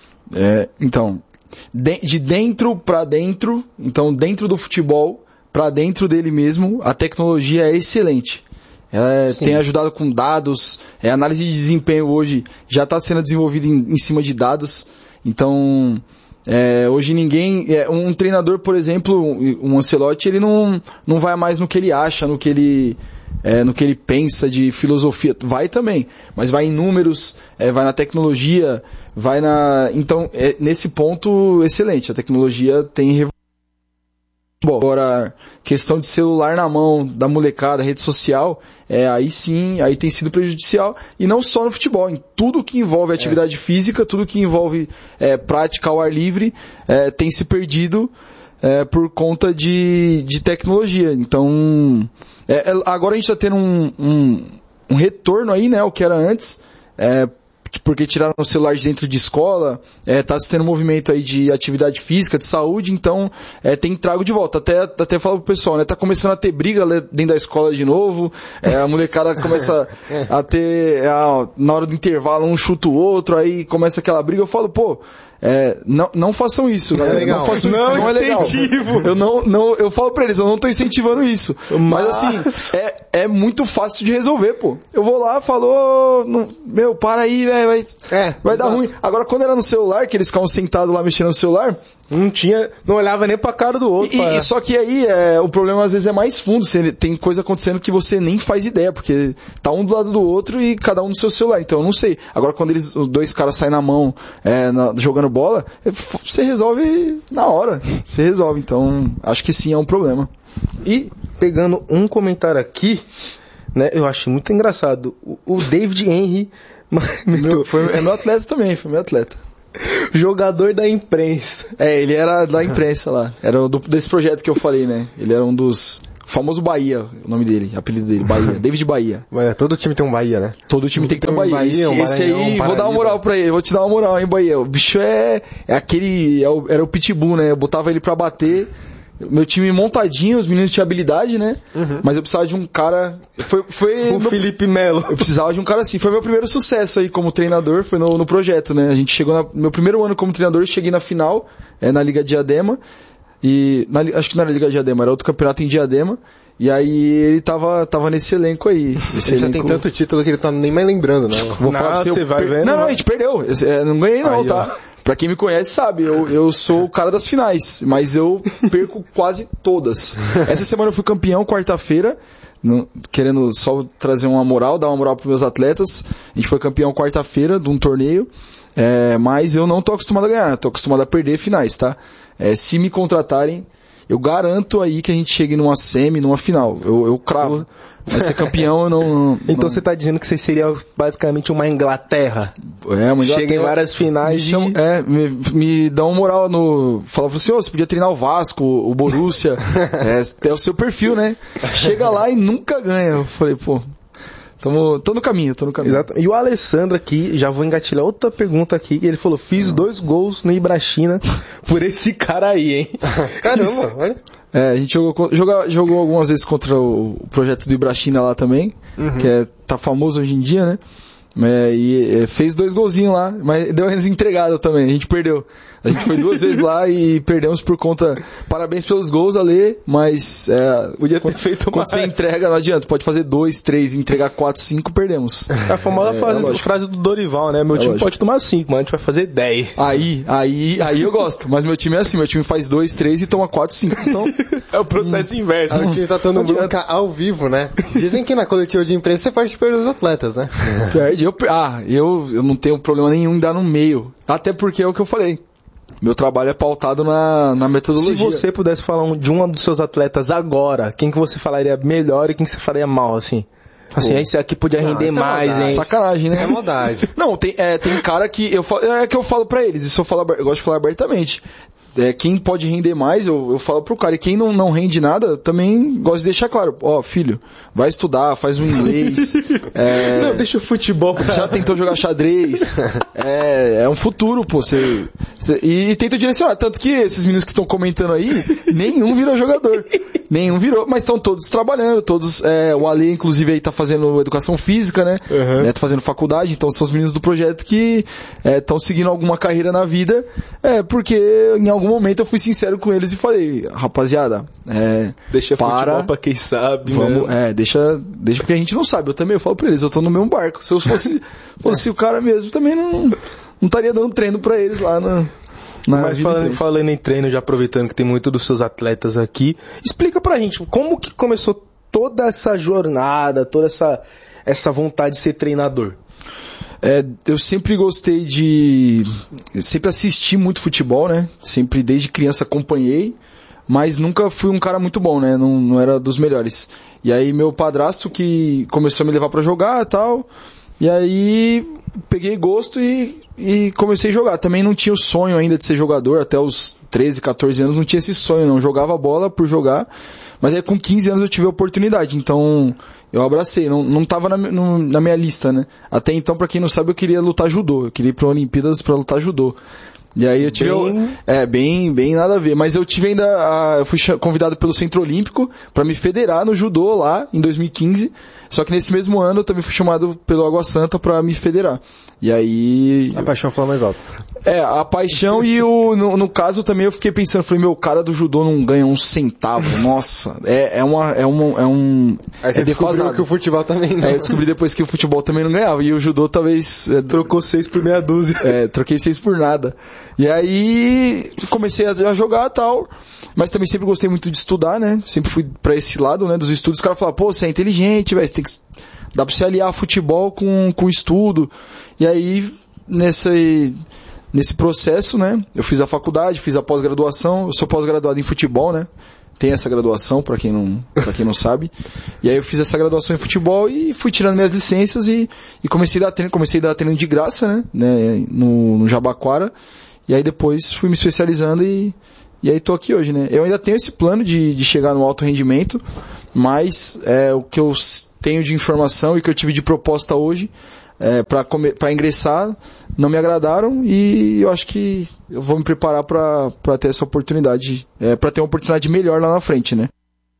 É, então, de, de dentro pra dentro, então dentro do futebol, pra dentro dele mesmo, a tecnologia é excelente. Ela tem ajudado com dados, é, análise de desempenho hoje já está sendo desenvolvida em, em cima de dados. Então, é, hoje ninguém... É, um treinador, por exemplo, um Ancelotti, ele não, não vai mais no que ele acha, no que ele... É, no que ele pensa de filosofia, vai também, mas vai em números, é, vai na tecnologia, vai na... Então, é, nesse ponto, excelente, a tecnologia tem revolucionado. Bom, agora, questão de celular na mão da molecada, rede social, é, aí sim, aí tem sido prejudicial, e não só no futebol, em tudo que envolve atividade é. física, tudo que envolve é, prática ao ar livre, é, tem se perdido é, por conta de, de tecnologia. Então, é, agora a gente está tendo um, um, um retorno aí, né, o que era antes, é, porque tiraram o celular de dentro de escola, está é, se tendo um movimento aí de atividade física, de saúde, então é, tem trago de volta. Até, até falo pro pessoal, né? Tá começando a ter briga dentro da escola de novo, é, a molecada começa a ter, a, na hora do intervalo, um chuta o outro, aí começa aquela briga, eu falo, pô, é, não, não façam isso, galera. É legal. Não façam não, isso, não é legal. incentivo. Eu não, não, eu falo pra eles, eu não tô incentivando isso. Mas, Mas assim, é, é muito fácil de resolver, pô. Eu vou lá, falo, oh, meu, para aí, véio, vai, é, vai dar ruim. Agora, quando era no celular, que eles ficavam sentados lá mexendo no celular, Não tinha, não olhava nem pra cara do outro. E, pra... e só que aí é, o problema às vezes é mais fundo, você, tem coisa acontecendo que você nem faz ideia, porque tá um do lado do outro e cada um no seu celular, então eu não sei. Agora quando eles, os dois caras saem na mão é, na, jogando bola, você resolve na hora, você resolve, então acho que sim, é um problema. E pegando um comentário aqui, né, eu achei muito engraçado, o, o David Henry... meu, foi, é meu atleta também, foi meu atleta. Jogador da imprensa. É, ele era da imprensa lá. Era do, desse projeto que eu falei, né? Ele era um dos... Famoso Bahia, o nome dele, apelido dele, Bahia. David Bahia. Mas todo time tem um Bahia, né? Todo time tem que ter um Bahia. Bahia, um esse, esse Maranhão, aí, um vou dar uma moral pra ele, vou te dar uma moral, hein, Bahia. O bicho é, é aquele... É o, era o pitbull, né? Eu botava ele pra bater... Meu time montadinho, os meninos tinham habilidade, né? Uhum. Mas eu precisava de um cara... Foi, foi o meu... Felipe Melo. Eu precisava de um cara assim. Foi meu primeiro sucesso aí como treinador, foi no, no projeto, né? A gente chegou no meu primeiro ano como treinador, cheguei na final, é, na Liga Diadema. E na, acho que não era Liga Diadema, era outro campeonato em Diadema. E aí ele tava, tava nesse elenco aí. Esse ele elenco... já tem tanto título que ele tá nem mais lembrando, né? Vou não, falar pra você, você vai per... vendo. Não, não, a gente perdeu. Eu, não ganhei não, aí, tá? Ó. Pra quem me conhece sabe, eu, eu sou o cara das finais, mas eu perco quase todas. Essa semana eu fui campeão, quarta-feira, no, querendo só trazer uma moral, dar uma moral pros meus atletas. A gente foi campeão quarta-feira de um torneio, é, mas eu não tô acostumado a ganhar, tô acostumado a perder finais, tá? É, se me contratarem, eu garanto aí que a gente chegue numa semi, numa final. Eu, eu cravo. Mas ser campeão eu não... não então não... você tá dizendo que você seria basicamente uma Inglaterra. É, uma Inglaterra. Chega em várias finais me chamam, e... É, me, me dá uma moral no... Falava assim, oh, você podia treinar o Vasco, o Borussia. é, é o seu perfil, né? Chega lá e nunca ganha. Eu falei, pô... Tamo, tô no caminho, tô no caminho. Exato. E o Alessandro aqui, já vou engatilhar outra pergunta aqui, ele falou, fiz dois gols no Ibrachina por esse cara aí, hein? Caramba, olha. É, a gente jogou, jogou, jogou algumas vezes contra o, o projeto do Ibrachina lá também, uhum. que é, tá famoso hoje em dia, né? É, e é, fez dois golzinhos lá, mas deu uma desentregada também, a gente perdeu. A gente foi duas vezes lá e perdemos por conta... Parabéns pelos gols, Ale, mas... É, podia ter feito quando mais. Quando você entrega, não adianta. Pode fazer dois, três, entregar quatro, cinco, perdemos. É a famosa é, frase, é frase do Dorival, né? Meu é time lógico. Pode tomar cinco, mas a gente vai fazer dez. Aí, aí, aí eu gosto. Mas meu time é assim, meu time faz dois, três e toma quatro, cinco. Então... é o processo hum, inverso. O time tá tomando bronca ao vivo, né? Dizem que na coletiva de imprensa você pode perder os atletas, né? Perde. Eu, ah, eu, eu não tenho problema nenhum em dar no meio. Até porque é o que eu falei. Meu trabalho é pautado na, na metodologia. Se você pudesse falar um, de um dos seus atletas agora, quem que você falaria melhor e quem que você falaria mal, assim? Assim, Pô. Esse aqui podia não, render mais, é hein? Sacanagem, né? É maldade. Não, tem, é, tem cara que eu falo, é que eu falo pra eles, isso eu, falo, eu gosto de falar abertamente. É, quem pode render mais, eu, eu falo pro cara. E quem não, não rende nada, também gosto de deixar claro. Ó, oh, filho, vai estudar, faz um inglês. é, não, deixa o futebol. Cara. Já tentou jogar xadrez. é, é um futuro, pô. Cê, cê, e, e tenta direcionar. Tanto que esses meninos que estão comentando aí, nenhum virou jogador. Nenhum virou, mas estão todos trabalhando. Todos, é, o Ale, inclusive, aí tá fazendo educação física, né? Uhum. É, tá fazendo faculdade. Então são os meninos do projeto que estão é, seguindo alguma carreira na vida. É, porque em algum momento eu fui sincero com eles e falei, rapaziada, é, deixa para, futebol pra quem sabe, vamos, é, deixa, deixa porque a gente não sabe. Eu também eu falo pra eles, eu tô no mesmo barco. Se eu fosse, fosse o cara mesmo, também não, não estaria dando treino pra eles lá na, na Mas falando, falando em treino, já aproveitando que tem muito dos seus atletas aqui, explica pra gente como que começou toda essa jornada, toda essa, essa vontade de ser treinador. É, eu sempre gostei de... Eu sempre assisti muito futebol, né? Sempre desde criança acompanhei, mas nunca fui um cara muito bom, né? Não, não era dos melhores. E aí meu padrasto que começou a me levar pra jogar e tal, e aí peguei gosto e, e comecei a jogar. Também não tinha o sonho ainda de ser jogador, até os treze, catorze anos não tinha esse sonho, não. Jogava bola por jogar, mas aí com quinze anos eu tive a oportunidade, então... Eu abracei, não, não tava na, no, na minha lista, né? Até então, pra quem não sabe, eu queria lutar judô. Eu queria ir pra Olimpíadas pra lutar judô. E aí eu tive... Bem... É, bem, bem nada a ver. Mas eu tive ainda... A, eu fui convidado pelo Centro Olímpico pra me federar no judô lá, em dois mil e quinze. Só que nesse mesmo ano eu também fui chamado pelo Água Santa pra me federar. E aí... A paixão foi mais alta. É, a paixão e o, no, no caso também eu fiquei pensando, falei, meu, o cara do judô não ganha um centavo, nossa, é, é uma, é um, é um, Aí você é descobriu defasado. que o futebol também não. Aí eu descobri depois que o futebol também não ganhava, e o judô talvez... É, Trocou seis por meia dúzia. É, troquei seis por nada. E aí comecei a jogar e tal, mas também sempre gostei muito de estudar, né, sempre fui pra esse lado, né, dos estudos. Os caras falavam, pô, você é inteligente, velho, você tem que... Dá pra você aliar futebol com, com estudo. E aí, nesse, nesse processo, né, eu fiz a faculdade, fiz a pós-graduação, eu sou pós-graduado em futebol, né, tem essa graduação, pra quem não, pra quem não sabe. E aí eu fiz essa graduação em futebol e fui tirando minhas licenças e, e comecei a dar treino, comecei a dar treino de graça, né, né no, no Jabaquara. E aí depois fui me especializando e, e aí tô aqui hoje, né. Eu ainda tenho esse plano de, de chegar no alto rendimento, mas é, o que eu tenho de informação e que eu tive de proposta hoje é, para ingressar não me agradaram e eu acho que eu vou me preparar para ter essa oportunidade, é, para ter uma oportunidade melhor lá na frente, né?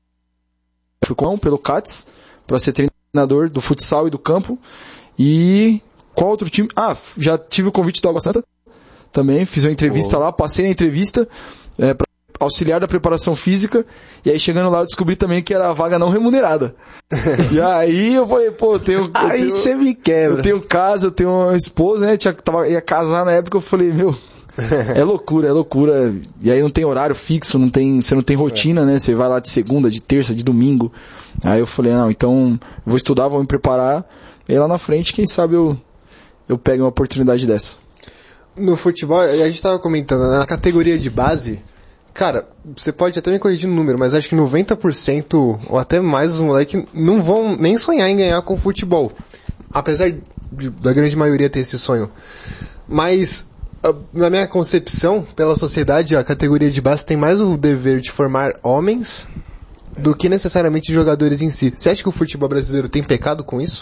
Fui com pelo C A T S para ser treinador do futsal e do campo. E qual outro time? Ah, já tive o convite do Água Santa também, fiz uma entrevista oh. lá, passei a entrevista é, para auxiliar da preparação física, e aí chegando lá eu descobri também que era a vaga não remunerada. E aí eu falei, pô, eu tenho... Eu aí você me quebra. Eu tenho casa, eu tenho uma esposa, né, tinha, tava, ia casar na época, eu falei, meu, é loucura, é loucura. E aí não tem horário fixo, não tem, você não tem rotina, né, você vai lá de segunda, de terça, de domingo. Aí eu falei, não, então eu vou estudar, vou me preparar, e aí lá na frente, quem sabe eu, eu pego uma oportunidade dessa. No futebol, a gente tava comentando, na categoria de base... Cara, você pode até me corrigir no número, mas acho que noventa por cento ou até mais os moleques não vão nem sonhar em ganhar com futebol. Apesar de, da grande maioria ter esse sonho. Mas, na minha concepção, pela sociedade, a categoria de base tem mais o dever de formar homens do que necessariamente jogadores em si. Você acha que o futebol brasileiro tem pecado com isso?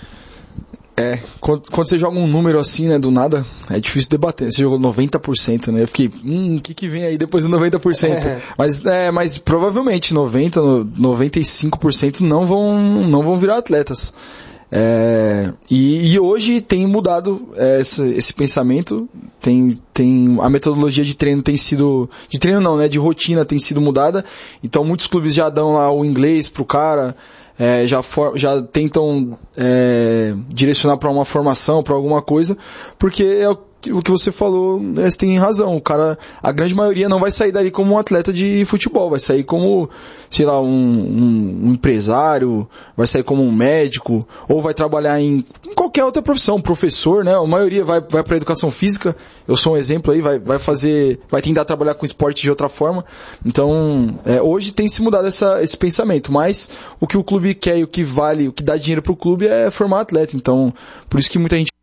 É, quando, quando você joga um número assim, né, do nada, é difícil debater. Você jogou noventa por cento, né? Eu fiquei, hum, o que que vem aí depois do noventa por cento? É. Mas, é, mas provavelmente noventa, noventa e cinco por cento não vão, não vão virar atletas. É, e, e hoje tem mudado é, esse, esse pensamento, tem, tem, a metodologia de treino tem sido, de treino não, né, de rotina tem sido mudada, então muitos clubes já dão lá o inglês pro cara, É, já, for, já tentam é, direcionar para uma formação, para alguma coisa, porque é o, o que você falou, é, você tem razão, o cara, a grande maioria não vai sair dali como um atleta de futebol, vai sair como, sei lá, um, um, um empresário, vai sair como um médico, ou vai trabalhar em, em qualquer outra profissão, um professor, né, a maioria vai, vai para educação física, eu sou um exemplo aí, vai, vai fazer, vai tentar trabalhar com esporte de outra forma, então, é, hoje tem se mudado essa, esse pensamento, mas o que o clube quer e o que vale, o que dá dinheiro pro clube é formar atleta, então, por isso que muita gente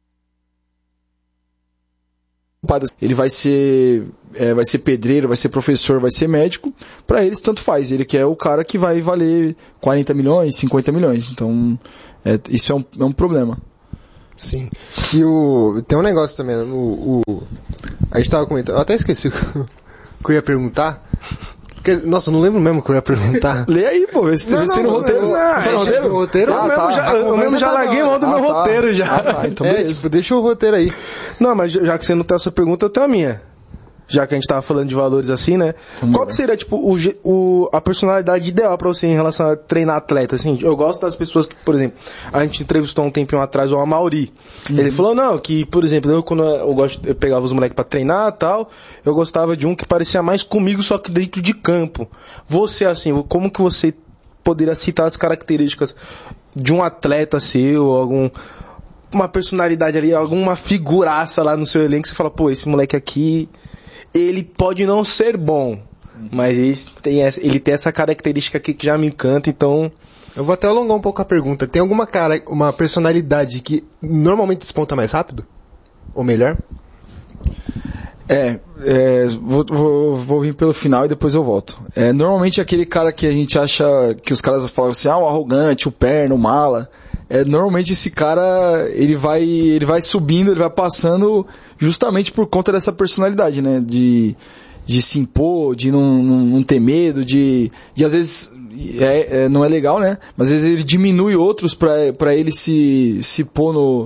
ele vai ser é, vai ser pedreiro, vai ser professor, vai ser médico, pra eles tanto faz, ele quer o cara que vai valer quarenta milhões, cinquenta milhões, então é, isso é um, é um problema. Sim, e o, tem um negócio também, o, o, a gente tava comentando, eu até esqueci o que eu ia perguntar. Porque, nossa, eu não lembro mesmo o que eu ia perguntar. Lê aí, pô, vê se tem no roteiro. Não, tá no roteiro? roteiro? Eu Ah, mesmo tá. já, eu mesmo já larguei mão do ah, meu tá. roteiro já. Ah, tá, então é, beleza. tipo, deixa o roteiro aí. Não, mas já que você não tem a sua pergunta, eu tenho a minha. Já que a gente tava falando de valores assim, né? Vamos Qual ver. que seria, tipo, o, o, a personalidade ideal pra você em relação a treinar atleta, assim? Eu gosto das pessoas que, por exemplo, a gente entrevistou um tempinho atrás o Amauri. Uhum. Ele falou, não, que, por exemplo, eu quando eu, gosto, eu pegava os moleques pra treinar e tal, eu gostava de um que parecia mais comigo, só que dentro de campo. Você, assim, como que você poderia citar as características de um atleta seu, algum... uma personalidade ali, alguma figuraça lá no seu elenco, que você fala, pô, esse moleque aqui... ele pode não ser bom, mas ele tem, essa, ele tem essa característica aqui que já me encanta, então... Eu vou até alongar um pouco a pergunta. Tem alguma cara, uma personalidade que normalmente desponta mais rápido? Ou melhor? É, é vou, vou, vou vir pelo final e depois eu volto. É, normalmente aquele cara que a gente acha, que os caras falam assim, ah, o arrogante, o perno, o mala... É, normalmente esse cara, ele vai, ele vai subindo, ele vai passando justamente por conta dessa personalidade, né? De, de se impor, de não, não, não ter medo, de, de às vezes, é, é, não é legal, né? Mas às vezes ele diminui outros pra, pra ele se, se pôr no,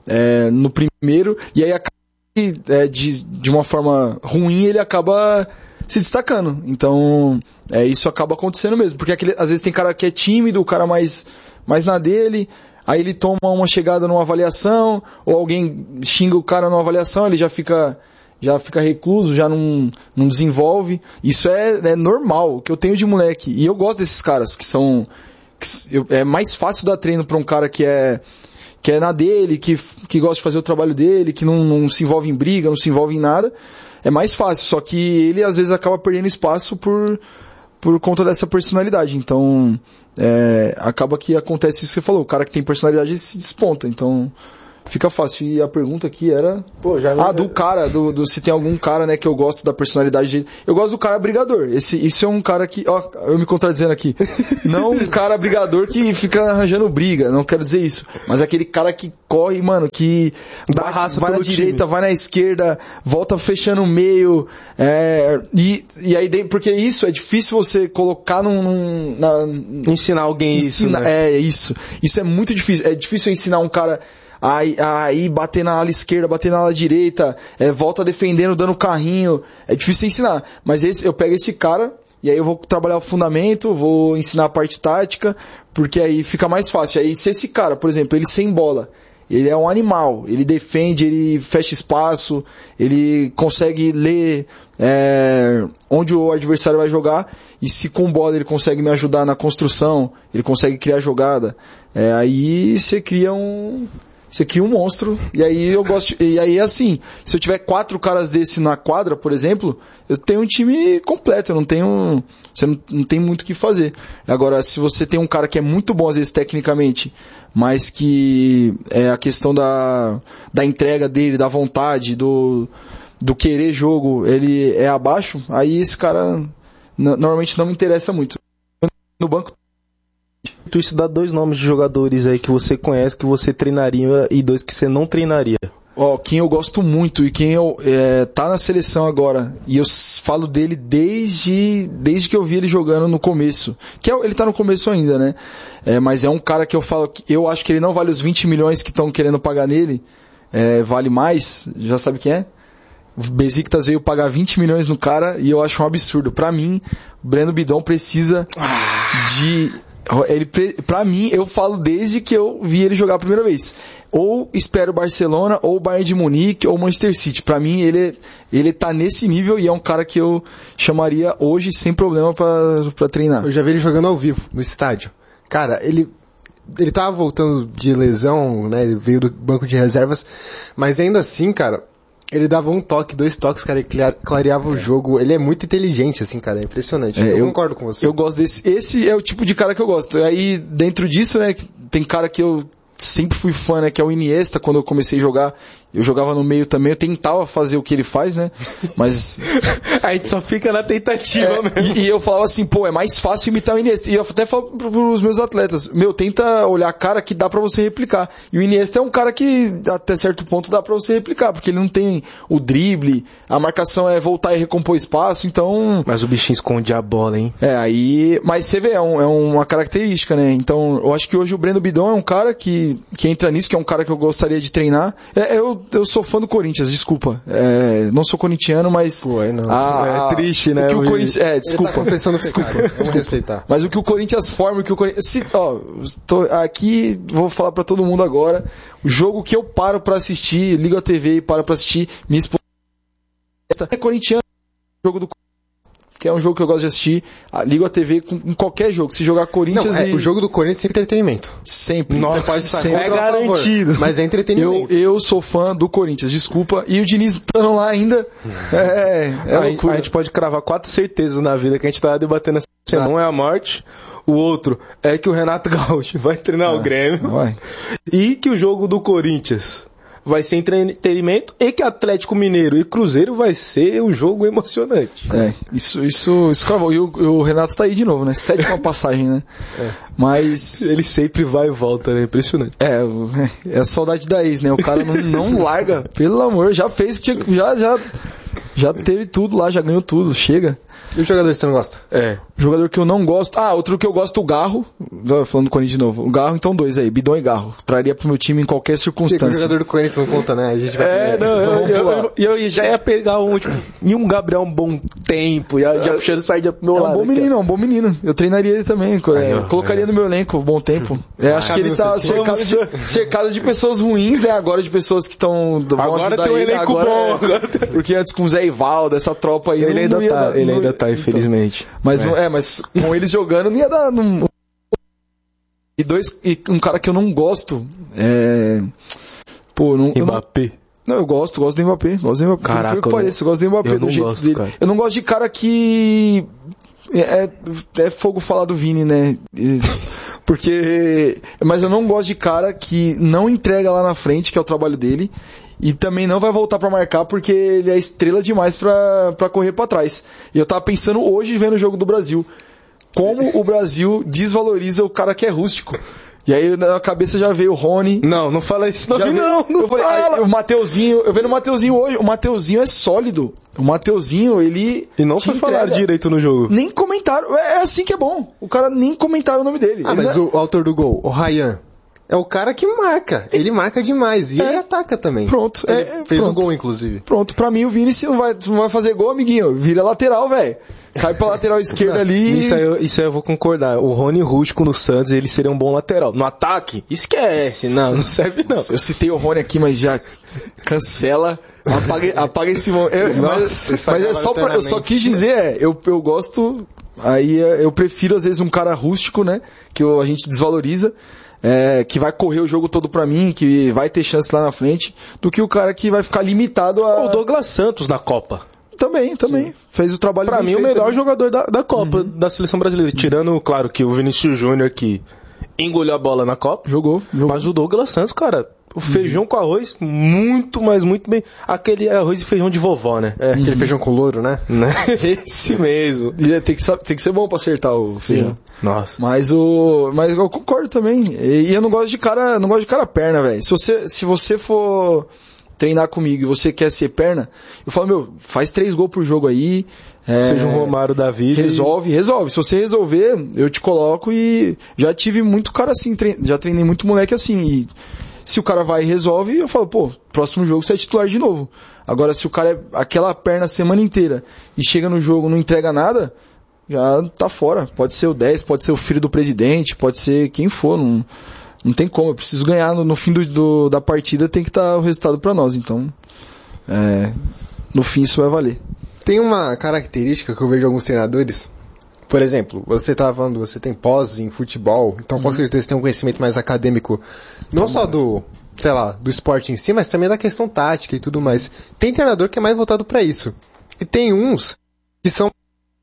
é, no primeiro, e aí acaba, é, de, de uma forma ruim ele acaba se destacando. Então, é, isso acaba acontecendo mesmo, porque aquele, às vezes tem cara que é tímido, o cara mais, mais na dele, aí ele toma uma chegada numa avaliação, ou alguém xinga o cara numa avaliação, ele já fica, já fica recluso, já não, não desenvolve. Isso é, é normal, o que eu tenho de moleque. E eu gosto desses caras, que são... Que eu, é mais fácil dar treino pra um cara que é, que é na dele, que, que gosta de fazer o trabalho dele, que não, não se envolve em briga, não se envolve em nada. É mais fácil, só que ele às vezes acaba perdendo espaço por, por conta dessa personalidade. Então, é, acaba que acontece isso que você falou, o cara que tem personalidade se desponta, então fica fácil. E a pergunta aqui era... Pô, já ah, do cara, do, do, se tem algum cara, né, que eu gosto da personalidade dele. Eu gosto do cara brigador. Esse, isso é um cara que... Ó, eu me contradizendo aqui. Não um cara brigador que fica arranjando briga, não quero dizer isso. Mas aquele cara que corre, mano, que dá vai, raça vai na time. direita, vai na esquerda, volta fechando o meio. É, e, e aí, porque isso é difícil você colocar num... num na, ensinar alguém ensina, isso, né? É, isso. Isso é muito difícil. É difícil ensinar um cara... Aí, aí bater na ala esquerda, bater na ala direita, é, volta defendendo, dando carrinho. É difícil ensinar. Mas esse, eu pego esse cara e aí eu vou trabalhar o fundamento, vou ensinar a parte tática, porque aí fica mais fácil. Aí se esse cara, por exemplo, ele sem bola, ele é um animal, ele defende, ele fecha espaço, ele consegue ler é, onde o adversário vai jogar, e se com bola ele consegue me ajudar na construção, ele consegue criar jogada, é, aí você cria um... Você cria um monstro, e aí eu gosto, de, e aí assim, se eu tiver quatro caras desse na quadra, por exemplo, eu tenho um time completo, eu não tenho, você não, não tem muito o que fazer. Agora, se você tem um cara que é muito bom às vezes tecnicamente, mas que é a questão da, da entrega dele, da vontade, do, do querer jogo, ele é abaixo, aí esse cara n- normalmente não me interessa muito. No banco Tu dá dois nomes de jogadores aí que você conhece, que você treinaria, e dois que você não treinaria. Ó, quem eu gosto muito e quem eu, é, tá na seleção agora, e eu falo dele desde, desde que eu vi ele jogando no começo, que é, ele tá no começo ainda, né? É, mas é um cara que eu falo, que eu acho que ele não vale os vinte milhões que estão querendo pagar nele, é, vale mais, já sabe quem é? O Besiktas veio pagar vinte milhões no cara e eu acho um absurdo. Pra mim, o Breno Bidon precisa de... Ele, pra mim, eu falo desde que eu vi ele jogar a primeira vez. Ou espero o Barcelona, ou o Bayern de Munique, ou o Manchester City. Pra mim, ele, ele tá nesse nível e é um cara que eu chamaria hoje sem problema pra, pra treinar. Eu já vi ele jogando ao vivo, no estádio. Cara, ele... Ele tava voltando de lesão, né? Ele veio do banco de reservas. Mas ainda assim, cara... Ele dava um toque, dois toques, cara, e clareava o jogo. Ele é muito inteligente, assim, cara, é impressionante. É, eu, eu concordo com você. Eu gosto desse. Esse é o tipo de cara que eu gosto. Aí, dentro disso, né, tem cara que eu sempre fui fã, né, que é o Iniesta, quando eu comecei a jogar. Eu jogava no meio também, eu tentava fazer o que ele faz, né, mas... A gente só fica na tentativa é, mesmo. E, e eu falava assim, pô, é mais fácil imitar o Iniesta. E eu até falo pros meus atletas, meu, tenta olhar a cara que dá pra você replicar. E o Iniesta é um cara que, até certo ponto, dá pra você replicar, porque ele não tem o drible, a marcação é voltar e recompor espaço, então... Mas o bichinho esconde a bola, hein? É, aí... Mas você vê, é, um, é uma característica, né, então eu acho que hoje o Breno Bidon é um cara que, que entra nisso, que é um cara que eu gostaria de treinar. É, eu Eu sou fã do Corinthians, desculpa. É, não sou corintiano, mas... Pô, aí não. A, a, é triste, né? O que o Corinthians... É, desculpa. Ele tá confessando desculpa. Pecado. Vamos respeitar. Mas o que o Corinthians forma, o que o Corinthians... Se, ó, tô aqui, vou falar pra todo mundo agora. O jogo que eu paro pra assistir, ligo a T V e paro pra assistir, minha esposa é corintiano, jogo do que é um jogo que eu gosto de assistir, ligo a T V com, em qualquer jogo, se jogar Corinthians não, é, e... o jogo do Corinthians é sempre entretenimento. Sempre. Nossa, pode estar sempre. É garantido. Mas é entretenimento. Eu, eu sou fã do Corinthians, desculpa. E o Diniz estando lá ainda, é, é a, loucura. A gente pode cravar quatro certezas na vida que a gente tá debatendo essa semana. Um é a morte, o outro é que o Renato Gaúcho vai treinar é, o Grêmio, vai. E que o jogo do Corinthians vai ser entretenimento, e que Atlético Mineiro e Cruzeiro vai ser um jogo emocionante. É, isso, isso, isso e o, o Renato tá aí de novo, né? Sétima passagem, né? É. Mas... Ele sempre vai e volta, né? Impressionante. É, é a saudade da ex, né? O cara não, não larga, pelo amor, já fez, já, já, já teve tudo lá, já ganhou tudo, chega. E o jogador que você não gosta? É. Jogador que eu não gosto. Ah, outro que eu gosto, o Garro. Falando do Corinthians de novo. O Garro, então dois aí. Bidon e Garro. Traria pro meu time em qualquer circunstância. O jogador do Corinthians não conta, né? A gente vai... É, não, eu, eu, eu, eu já ia pegar um, tipo, e um Gabriel um bom tempo, já, já puxando saída pro meu é lado. É um bom aqui, menino, é um bom menino. Eu treinaria ele também. É, eu, colocaria é. no meu elenco um bom tempo. É, acho que ele tá cercado de, cercado de pessoas ruins, né? Agora de pessoas que estão... Agora tem um elenco agora, bom. Agora... Porque antes com o Zé Ivaldo, essa tropa aí... Ele não, ainda não ia tá, dar, ele não, ainda tá, infelizmente. Então, mas, é. Não, é, mas com eles jogando não ia dar... Não... E dois... E um cara que eu não gosto é... Pô, não... Mbappé. Não, eu gosto, gosto do Mbappé. Gosto do Mbappé. Caraca, eu, pareço, eu gosto do Mbappé do jeito gosto, dele. Cara. Eu não gosto de cara que... É, é fogo falar do Vini, né? Porque... Mas eu não gosto de cara que não entrega lá na frente, que é o trabalho dele, e também não vai voltar pra marcar porque ele é estrela demais pra, pra correr pra trás. E eu tava pensando hoje vendo o jogo do Brasil. Como o Brasil desvaloriza o cara que é rústico. E aí na cabeça já veio o Rony. Não, não fala isso não, veio, não, não eu falei, fala. Aí, o Mateuzinho, eu vendo o Mateuzinho hoje, o Mateuzinho é sólido. O Mateuzinho, ele... E não foi falar direito no jogo. Nem comentaram, é assim que é bom. O cara nem comentaram o nome dele. Ah, ele mas é... o autor do gol, o Ryan, é o cara que marca. Ele marca demais. E é. ele ataca também. Pronto. Ele é, fez pronto. um gol, inclusive. Pronto, pra mim o Vini se não vai, não vai fazer gol, amiguinho. Vira lateral, velho. Cai pra lateral esquerda ali. Isso aí, eu, isso aí eu vou concordar. O Rony Rústico no Santos, ele seria um bom lateral. No ataque, esquece. Não, não serve não. Eu citei o Rony aqui, mas já cancela. Apaga, apaga esse momento. Mas, mas é só pra, eu só quis dizer, é, eu, eu gosto. Aí eu prefiro às vezes um cara rústico, né? Que a gente desvaloriza. É, que vai correr o jogo todo pra mim, que vai ter chance lá na frente, do que o cara que vai ficar limitado a... O Douglas Santos na Copa. Também, também. Sim. Fez o trabalho pra mim, o melhor também. jogador da, da Copa, uhum. da Seleção Brasileira. Tirando, claro, que o Vinícius Júnior, que engoliu a bola na Copa. Jogou, jogou. Mas o Douglas Santos, cara, o feijão uhum. com arroz, muito, mas muito bem. Aquele arroz e feijão de vovó, né? É, aquele uhum. feijão com louro, né? Esse mesmo. E tem que, tem que ser bom pra acertar o feijão. Sim. Nossa. Mas o. Mas eu concordo também. E eu não gosto de cara. Não gosto de cara perna, velho. Se você, se você for treinar comigo e você quer ser perna, eu falo, meu, faz três gols por jogo aí. É, seja um Romário da vida. Resolve, e... resolve. Se você resolver, eu te coloco e já tive muito cara assim, trein... já treinei muito moleque assim. E se o cara vai e resolve, eu falo, pô, próximo jogo você é titular de novo. Agora, se o cara é aquela perna a semana inteira e chega no jogo e não entrega nada, já tá fora. Pode ser o dez, pode ser o filho do presidente, pode ser quem for, não, não tem como. Eu preciso ganhar no, no fim do, do, da partida, tem que estar o resultado pra nós. Então, é, no fim isso vai valer. Tem uma característica que eu vejo em alguns treinadores. Por exemplo, você estava falando, você tem pós em futebol, então com certeza você tem um conhecimento mais acadêmico, não só do, sei lá, do esporte em si, mas também da questão tática e tudo mais. Tem treinador que é mais voltado para isso. E tem uns que são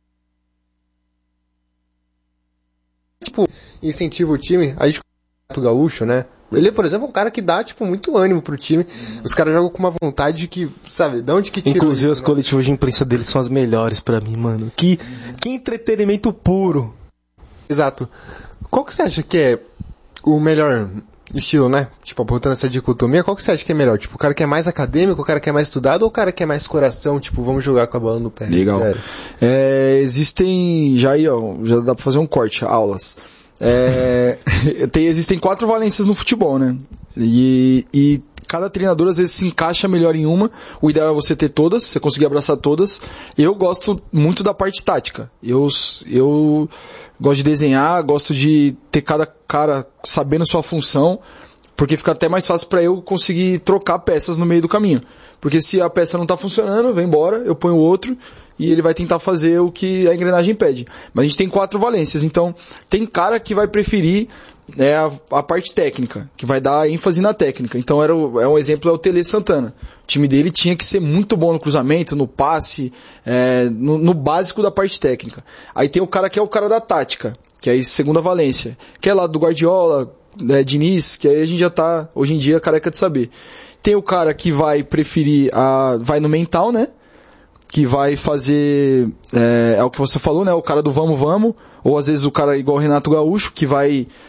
tipo, incentiva o time, a gente o gaúcho, né? Ele, por exemplo, é um cara que dá, tipo, muito ânimo pro time. Os caras jogam com uma vontade que, sabe, de onde que tira Inclusive, isso, as né? coletivas de imprensa deles são as melhores pra mim, mano. Que, que entretenimento puro. Exato. Qual que você acha que é o melhor estilo, né? Tipo, apontando essa dicotomia, qual que você acha que é melhor? Tipo, o cara que é mais acadêmico, o cara que é mais estudado, ou o cara que é mais coração, tipo, vamos jogar com a bola no pé? Legal. É, existem, já aí, ó, já dá pra fazer um corte, aulas. É, tem, existem quatro valências no futebol, né? E, e cada treinador às vezes se encaixa melhor em uma. O ideal é você ter todas, você conseguir abraçar todas. Eu gosto muito da parte tática. Eu, eu gosto de desenhar, gosto de ter cada cara sabendo sua função, porque fica até mais fácil para eu conseguir trocar peças no meio do caminho. Porque se a peça não está funcionando, vem embora, eu ponho outro e ele vai tentar fazer o que a engrenagem pede. Mas a gente tem quatro valências, então tem cara que vai preferir é, a, a parte técnica, que vai dar ênfase na técnica. Então era o, é um exemplo é o Tele Santana. O time dele tinha que ser muito bom no cruzamento, no passe, é, no, no básico da parte técnica. Aí tem o cara que é o cara da tática, que é a segunda valência, que é lá do Guardiola, é, Diniz, que aí a gente já tá, hoje em dia, careca de saber. Tem o cara que vai preferir, a, vai no mental, né? Que vai fazer, é, é o que você falou, né? O cara do vamos, vamos. Ou às vezes o cara igual o Renato Gaúcho, que vai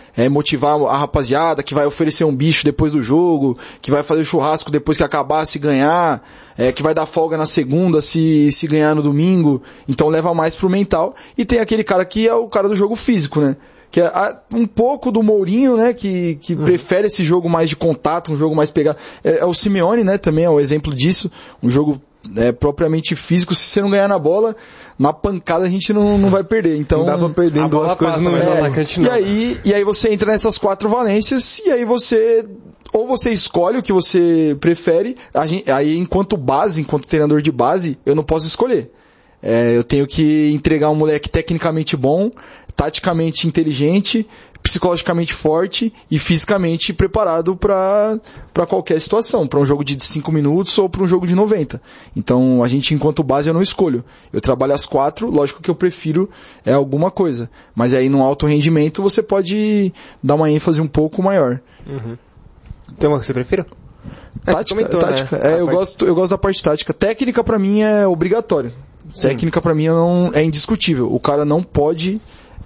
é, motivar a rapaziada, que vai oferecer um bicho depois do jogo, que vai fazer churrasco depois que acabar, se ganhar, é, que vai dar folga na segunda se, se ganhar no domingo, então leva mais pro mental. E tem aquele cara que é o cara do jogo físico, né? Que é um pouco do Mourinho, né, que, que hum. prefere esse jogo mais de contato, um jogo mais pegado. É, é o Simeone, né, também é o exemplo disso, um jogo é, propriamente físico. Se você não ganhar na bola, na pancada a gente não, não vai perder. Então, não dá pra perder em duas coisas no mesmo atacante, não. E aí, e aí você entra nessas quatro valências, e aí você, ou você escolhe o que você prefere, a gente, aí enquanto base, enquanto treinador de base, eu não posso escolher. É, eu tenho que entregar um moleque tecnicamente bom, taticamente inteligente, psicologicamente forte e fisicamente preparado para para qualquer situação, para um jogo de cinco minutos ou para um jogo de noventa. Então, a gente, enquanto base, eu não escolho. Eu trabalho as quatro, lógico que eu prefiro é alguma coisa, mas aí no alto rendimento você pode dar uma ênfase um pouco maior. Uhum. Tem uma que você prefira? Tática, comentou, tática. Né? É, eu, parte... gosto, eu gosto da parte tática. Técnica, pra mim, é obrigatório. Técnica, pra mim, não, é indiscutível. O cara não pode...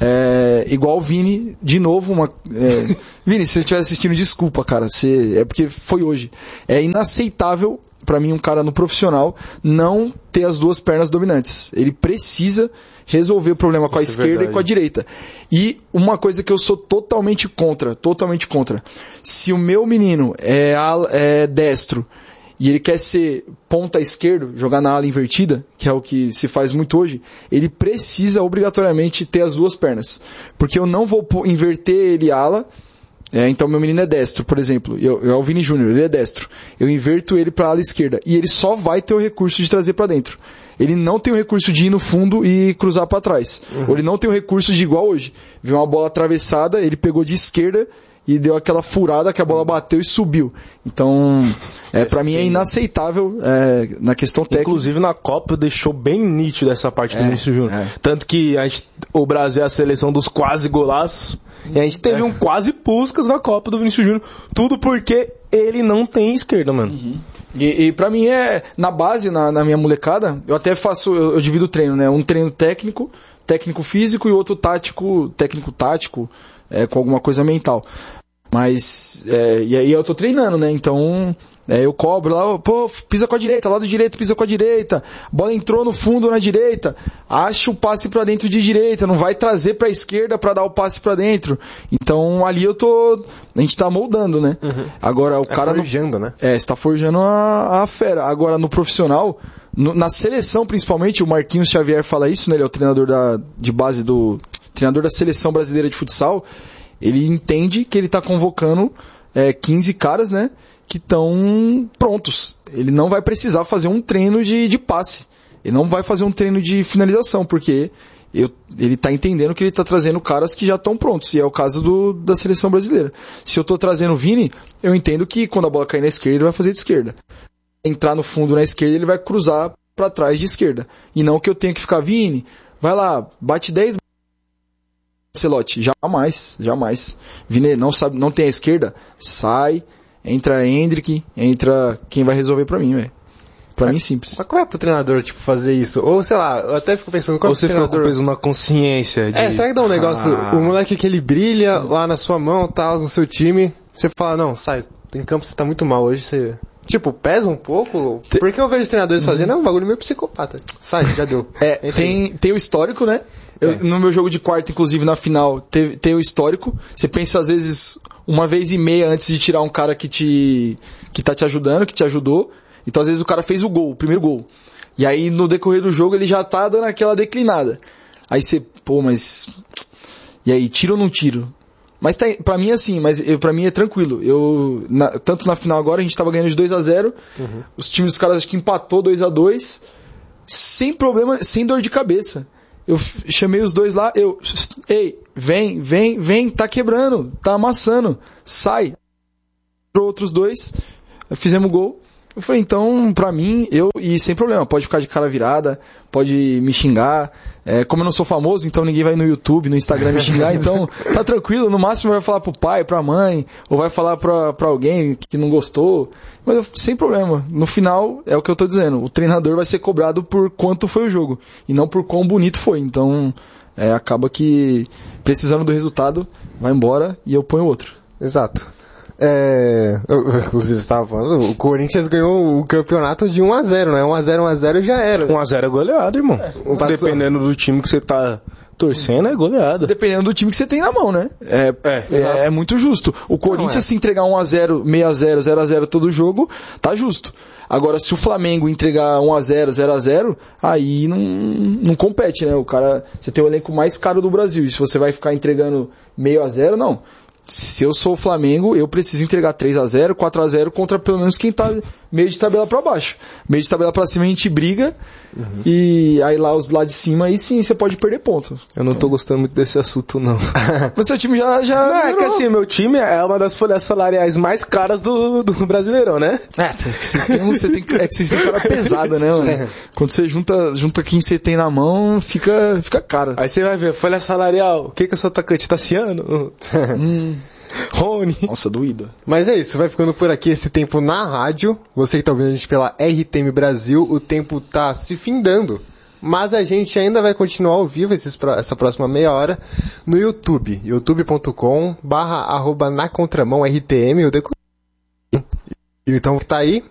É, igual o Vini, de novo, uma, é, Vini, se você estiver assistindo, desculpa, cara, você, é porque foi hoje. É inaceitável pra mim um cara no profissional não ter as duas pernas dominantes. Ele precisa resolver o problema com a Isso esquerda é e com a direita. E uma coisa que eu sou totalmente contra, totalmente contra. Se o meu menino é, é destro e ele quer ser ponta esquerdo, jogar na ala invertida, que é o que se faz muito hoje, ele precisa obrigatoriamente ter as duas pernas. Porque eu não vou inverter ele ala, é, então meu menino é destro, por exemplo, eu, eu é o Vini Júnior, ele é destro. Eu inverto ele para a ala esquerda e ele só vai ter o recurso de trazer para dentro. Ele não tem o recurso de ir no fundo e cruzar para trás. Uhum. Ou ele não tem o recurso de igual hoje. Viu uma bola atravessada, ele pegou de esquerda e deu aquela furada que a bola bateu e subiu. Então, é, pra mim é inaceitável é, na questão técnica. Inclusive na Copa deixou bem nítido essa parte do é, Vinícius Júnior. É. Tanto que a gente, o Brasil é a seleção dos quase golaços. E a gente teve é. um quase Puskas na Copa do Vinícius Júnior. Tudo porque ele não tem esquerda, mano. Uhum. E, e pra mim é, na base, na, na minha molecada, eu até faço, eu, eu divido o treino, né? Um treino técnico, técnico físico e outro tático, técnico tático, É, com alguma coisa mental. Mas, é, e aí eu tô treinando, né? Então, é, eu cobro lá, pô, pisa com a direita, lado direito, pisa com a direita, bola entrou no fundo na direita, acha o passe pra dentro de direita, não vai trazer pra esquerda pra dar o passe pra dentro. Então, ali eu tô, a gente tá moldando, né? Uhum. Agora, o é cara... forjando, no, né? É, você tá forjando a, a fera. Agora, no profissional, no, na seleção principalmente, o Marquinhos Xavier fala isso, né? Ele é o treinador da, de base do... treinador da Seleção Brasileira de Futsal. Ele entende que ele está convocando é, quinze caras, né, que estão prontos. Ele não vai precisar fazer um treino de, de passe. Ele não vai fazer um treino de finalização, porque eu, ele está entendendo que ele está trazendo caras que já estão prontos. E é o caso do, da Seleção Brasileira. Se eu estou trazendo o Vini, eu entendo que quando a bola cair na esquerda, ele vai fazer de esquerda. Entrar no fundo na esquerda, ele vai cruzar para trás de esquerda. E não que eu tenha que ficar, Vini, vai lá, bate dez Celote, jamais, jamais. Vini não sabe, não tem a esquerda, sai, entra Hendrick, entra quem vai resolver pra mim, velho. Pra mas, mim, simples. Mas como é pro treinador, tipo, fazer isso? Ou, sei lá, eu até fico pensando... Qual Ou você treinador... fica preso na consciência de... É, será que dá um negócio, ah. o moleque que ele brilha lá na sua mão, tal, no seu time, você fala, não, sai, em campo você tá muito mal hoje, você... Tipo, pesa um pouco, porque eu vejo os treinadores uhum. fazendo, é um bagulho meio psicopata. Sai, já deu. É, tem, tem o histórico, né? Eu, é. No meu jogo de quarta, inclusive, na final, tem, tem o histórico. Você pensa, às vezes, uma vez e meia antes de tirar um cara que te que tá te ajudando, que te ajudou. Então, às vezes, o cara fez o gol, o primeiro gol. E aí, no decorrer do jogo, ele já tá dando aquela declinada. Aí você, pô, mas... E aí, tiro ou não tiro? Mas tá, pra mim é assim, mas eu, pra mim é tranquilo. Eu, na, tanto na final agora, a gente tava ganhando de dois a zero. Uhum. Os times dos caras acho que empatou dois a dois. Sem problema, sem dor de cabeça. Eu chamei os dois lá, eu... Ei, vem, vem, vem, tá quebrando, tá amassando, sai. Outros dois, fizemos gol. Eu falei, então, pra mim, eu... E sem problema, pode ficar de cara virada, pode me xingar. É, como eu não sou famoso, então ninguém vai no YouTube, no Instagram me xingar, então tá tranquilo. No máximo vai falar pro pai, pra mãe, ou vai falar pra, pra alguém que não gostou. Mas eu, sem problema. No final, é o que eu tô dizendo. O treinador vai ser cobrado por quanto foi o jogo. E não por quão bonito foi. Então, é, acaba que precisando do resultado, vai embora e eu ponho outro. Exato. É, eu, inclusive, você estava falando, o Corinthians ganhou o campeonato de um a zero, né? um a zero, um a zero já era. um a zero é goleado, irmão. É. Dependendo do time que você tá torcendo, é goleada. Dependendo do time que você tem na mão, né? É, É, é, é muito justo. O Corinthians, Não, é. se entregar um a zero, meio a zero, zero a zero todo jogo, tá justo. Agora, se o Flamengo entregar um a zero, zero a zero, aí não, não compete, né? O cara, você tem o elenco mais caro do Brasil. E se você vai ficar entregando meio a zero, não. Se eu sou o Flamengo, eu preciso entregar três a zero, quatro a zero contra pelo menos quem tá meio de tabela pra baixo. Meio de tabela pra cima a gente briga, uhum. E aí lá os lá de cima, aí sim você pode perder ponto. Eu não tô gostando muito desse assunto, não. Mas seu time já... já não, é que assim, meu time é uma das folhas salariais mais caras do, do Brasileirão, né? É, vocês têm, você tem, é que vocês têm cara pesada, né, mano? Quando você junta, junta quem você tem na mão, fica, fica caro. Aí você vai ver, folha salarial, o que que é o seu atacante? Tassiano? hum... Rony. Nossa, doído. Mas é isso, vai ficando por aqui esse tempo na rádio. Você que tá ouvindo a gente pela R T M Brasil, o tempo tá se findando. Mas a gente ainda vai continuar ao vivo esses, essa próxima meia hora no YouTube. youtube ponto com barra arroba na contramão R T M. Então tá aí.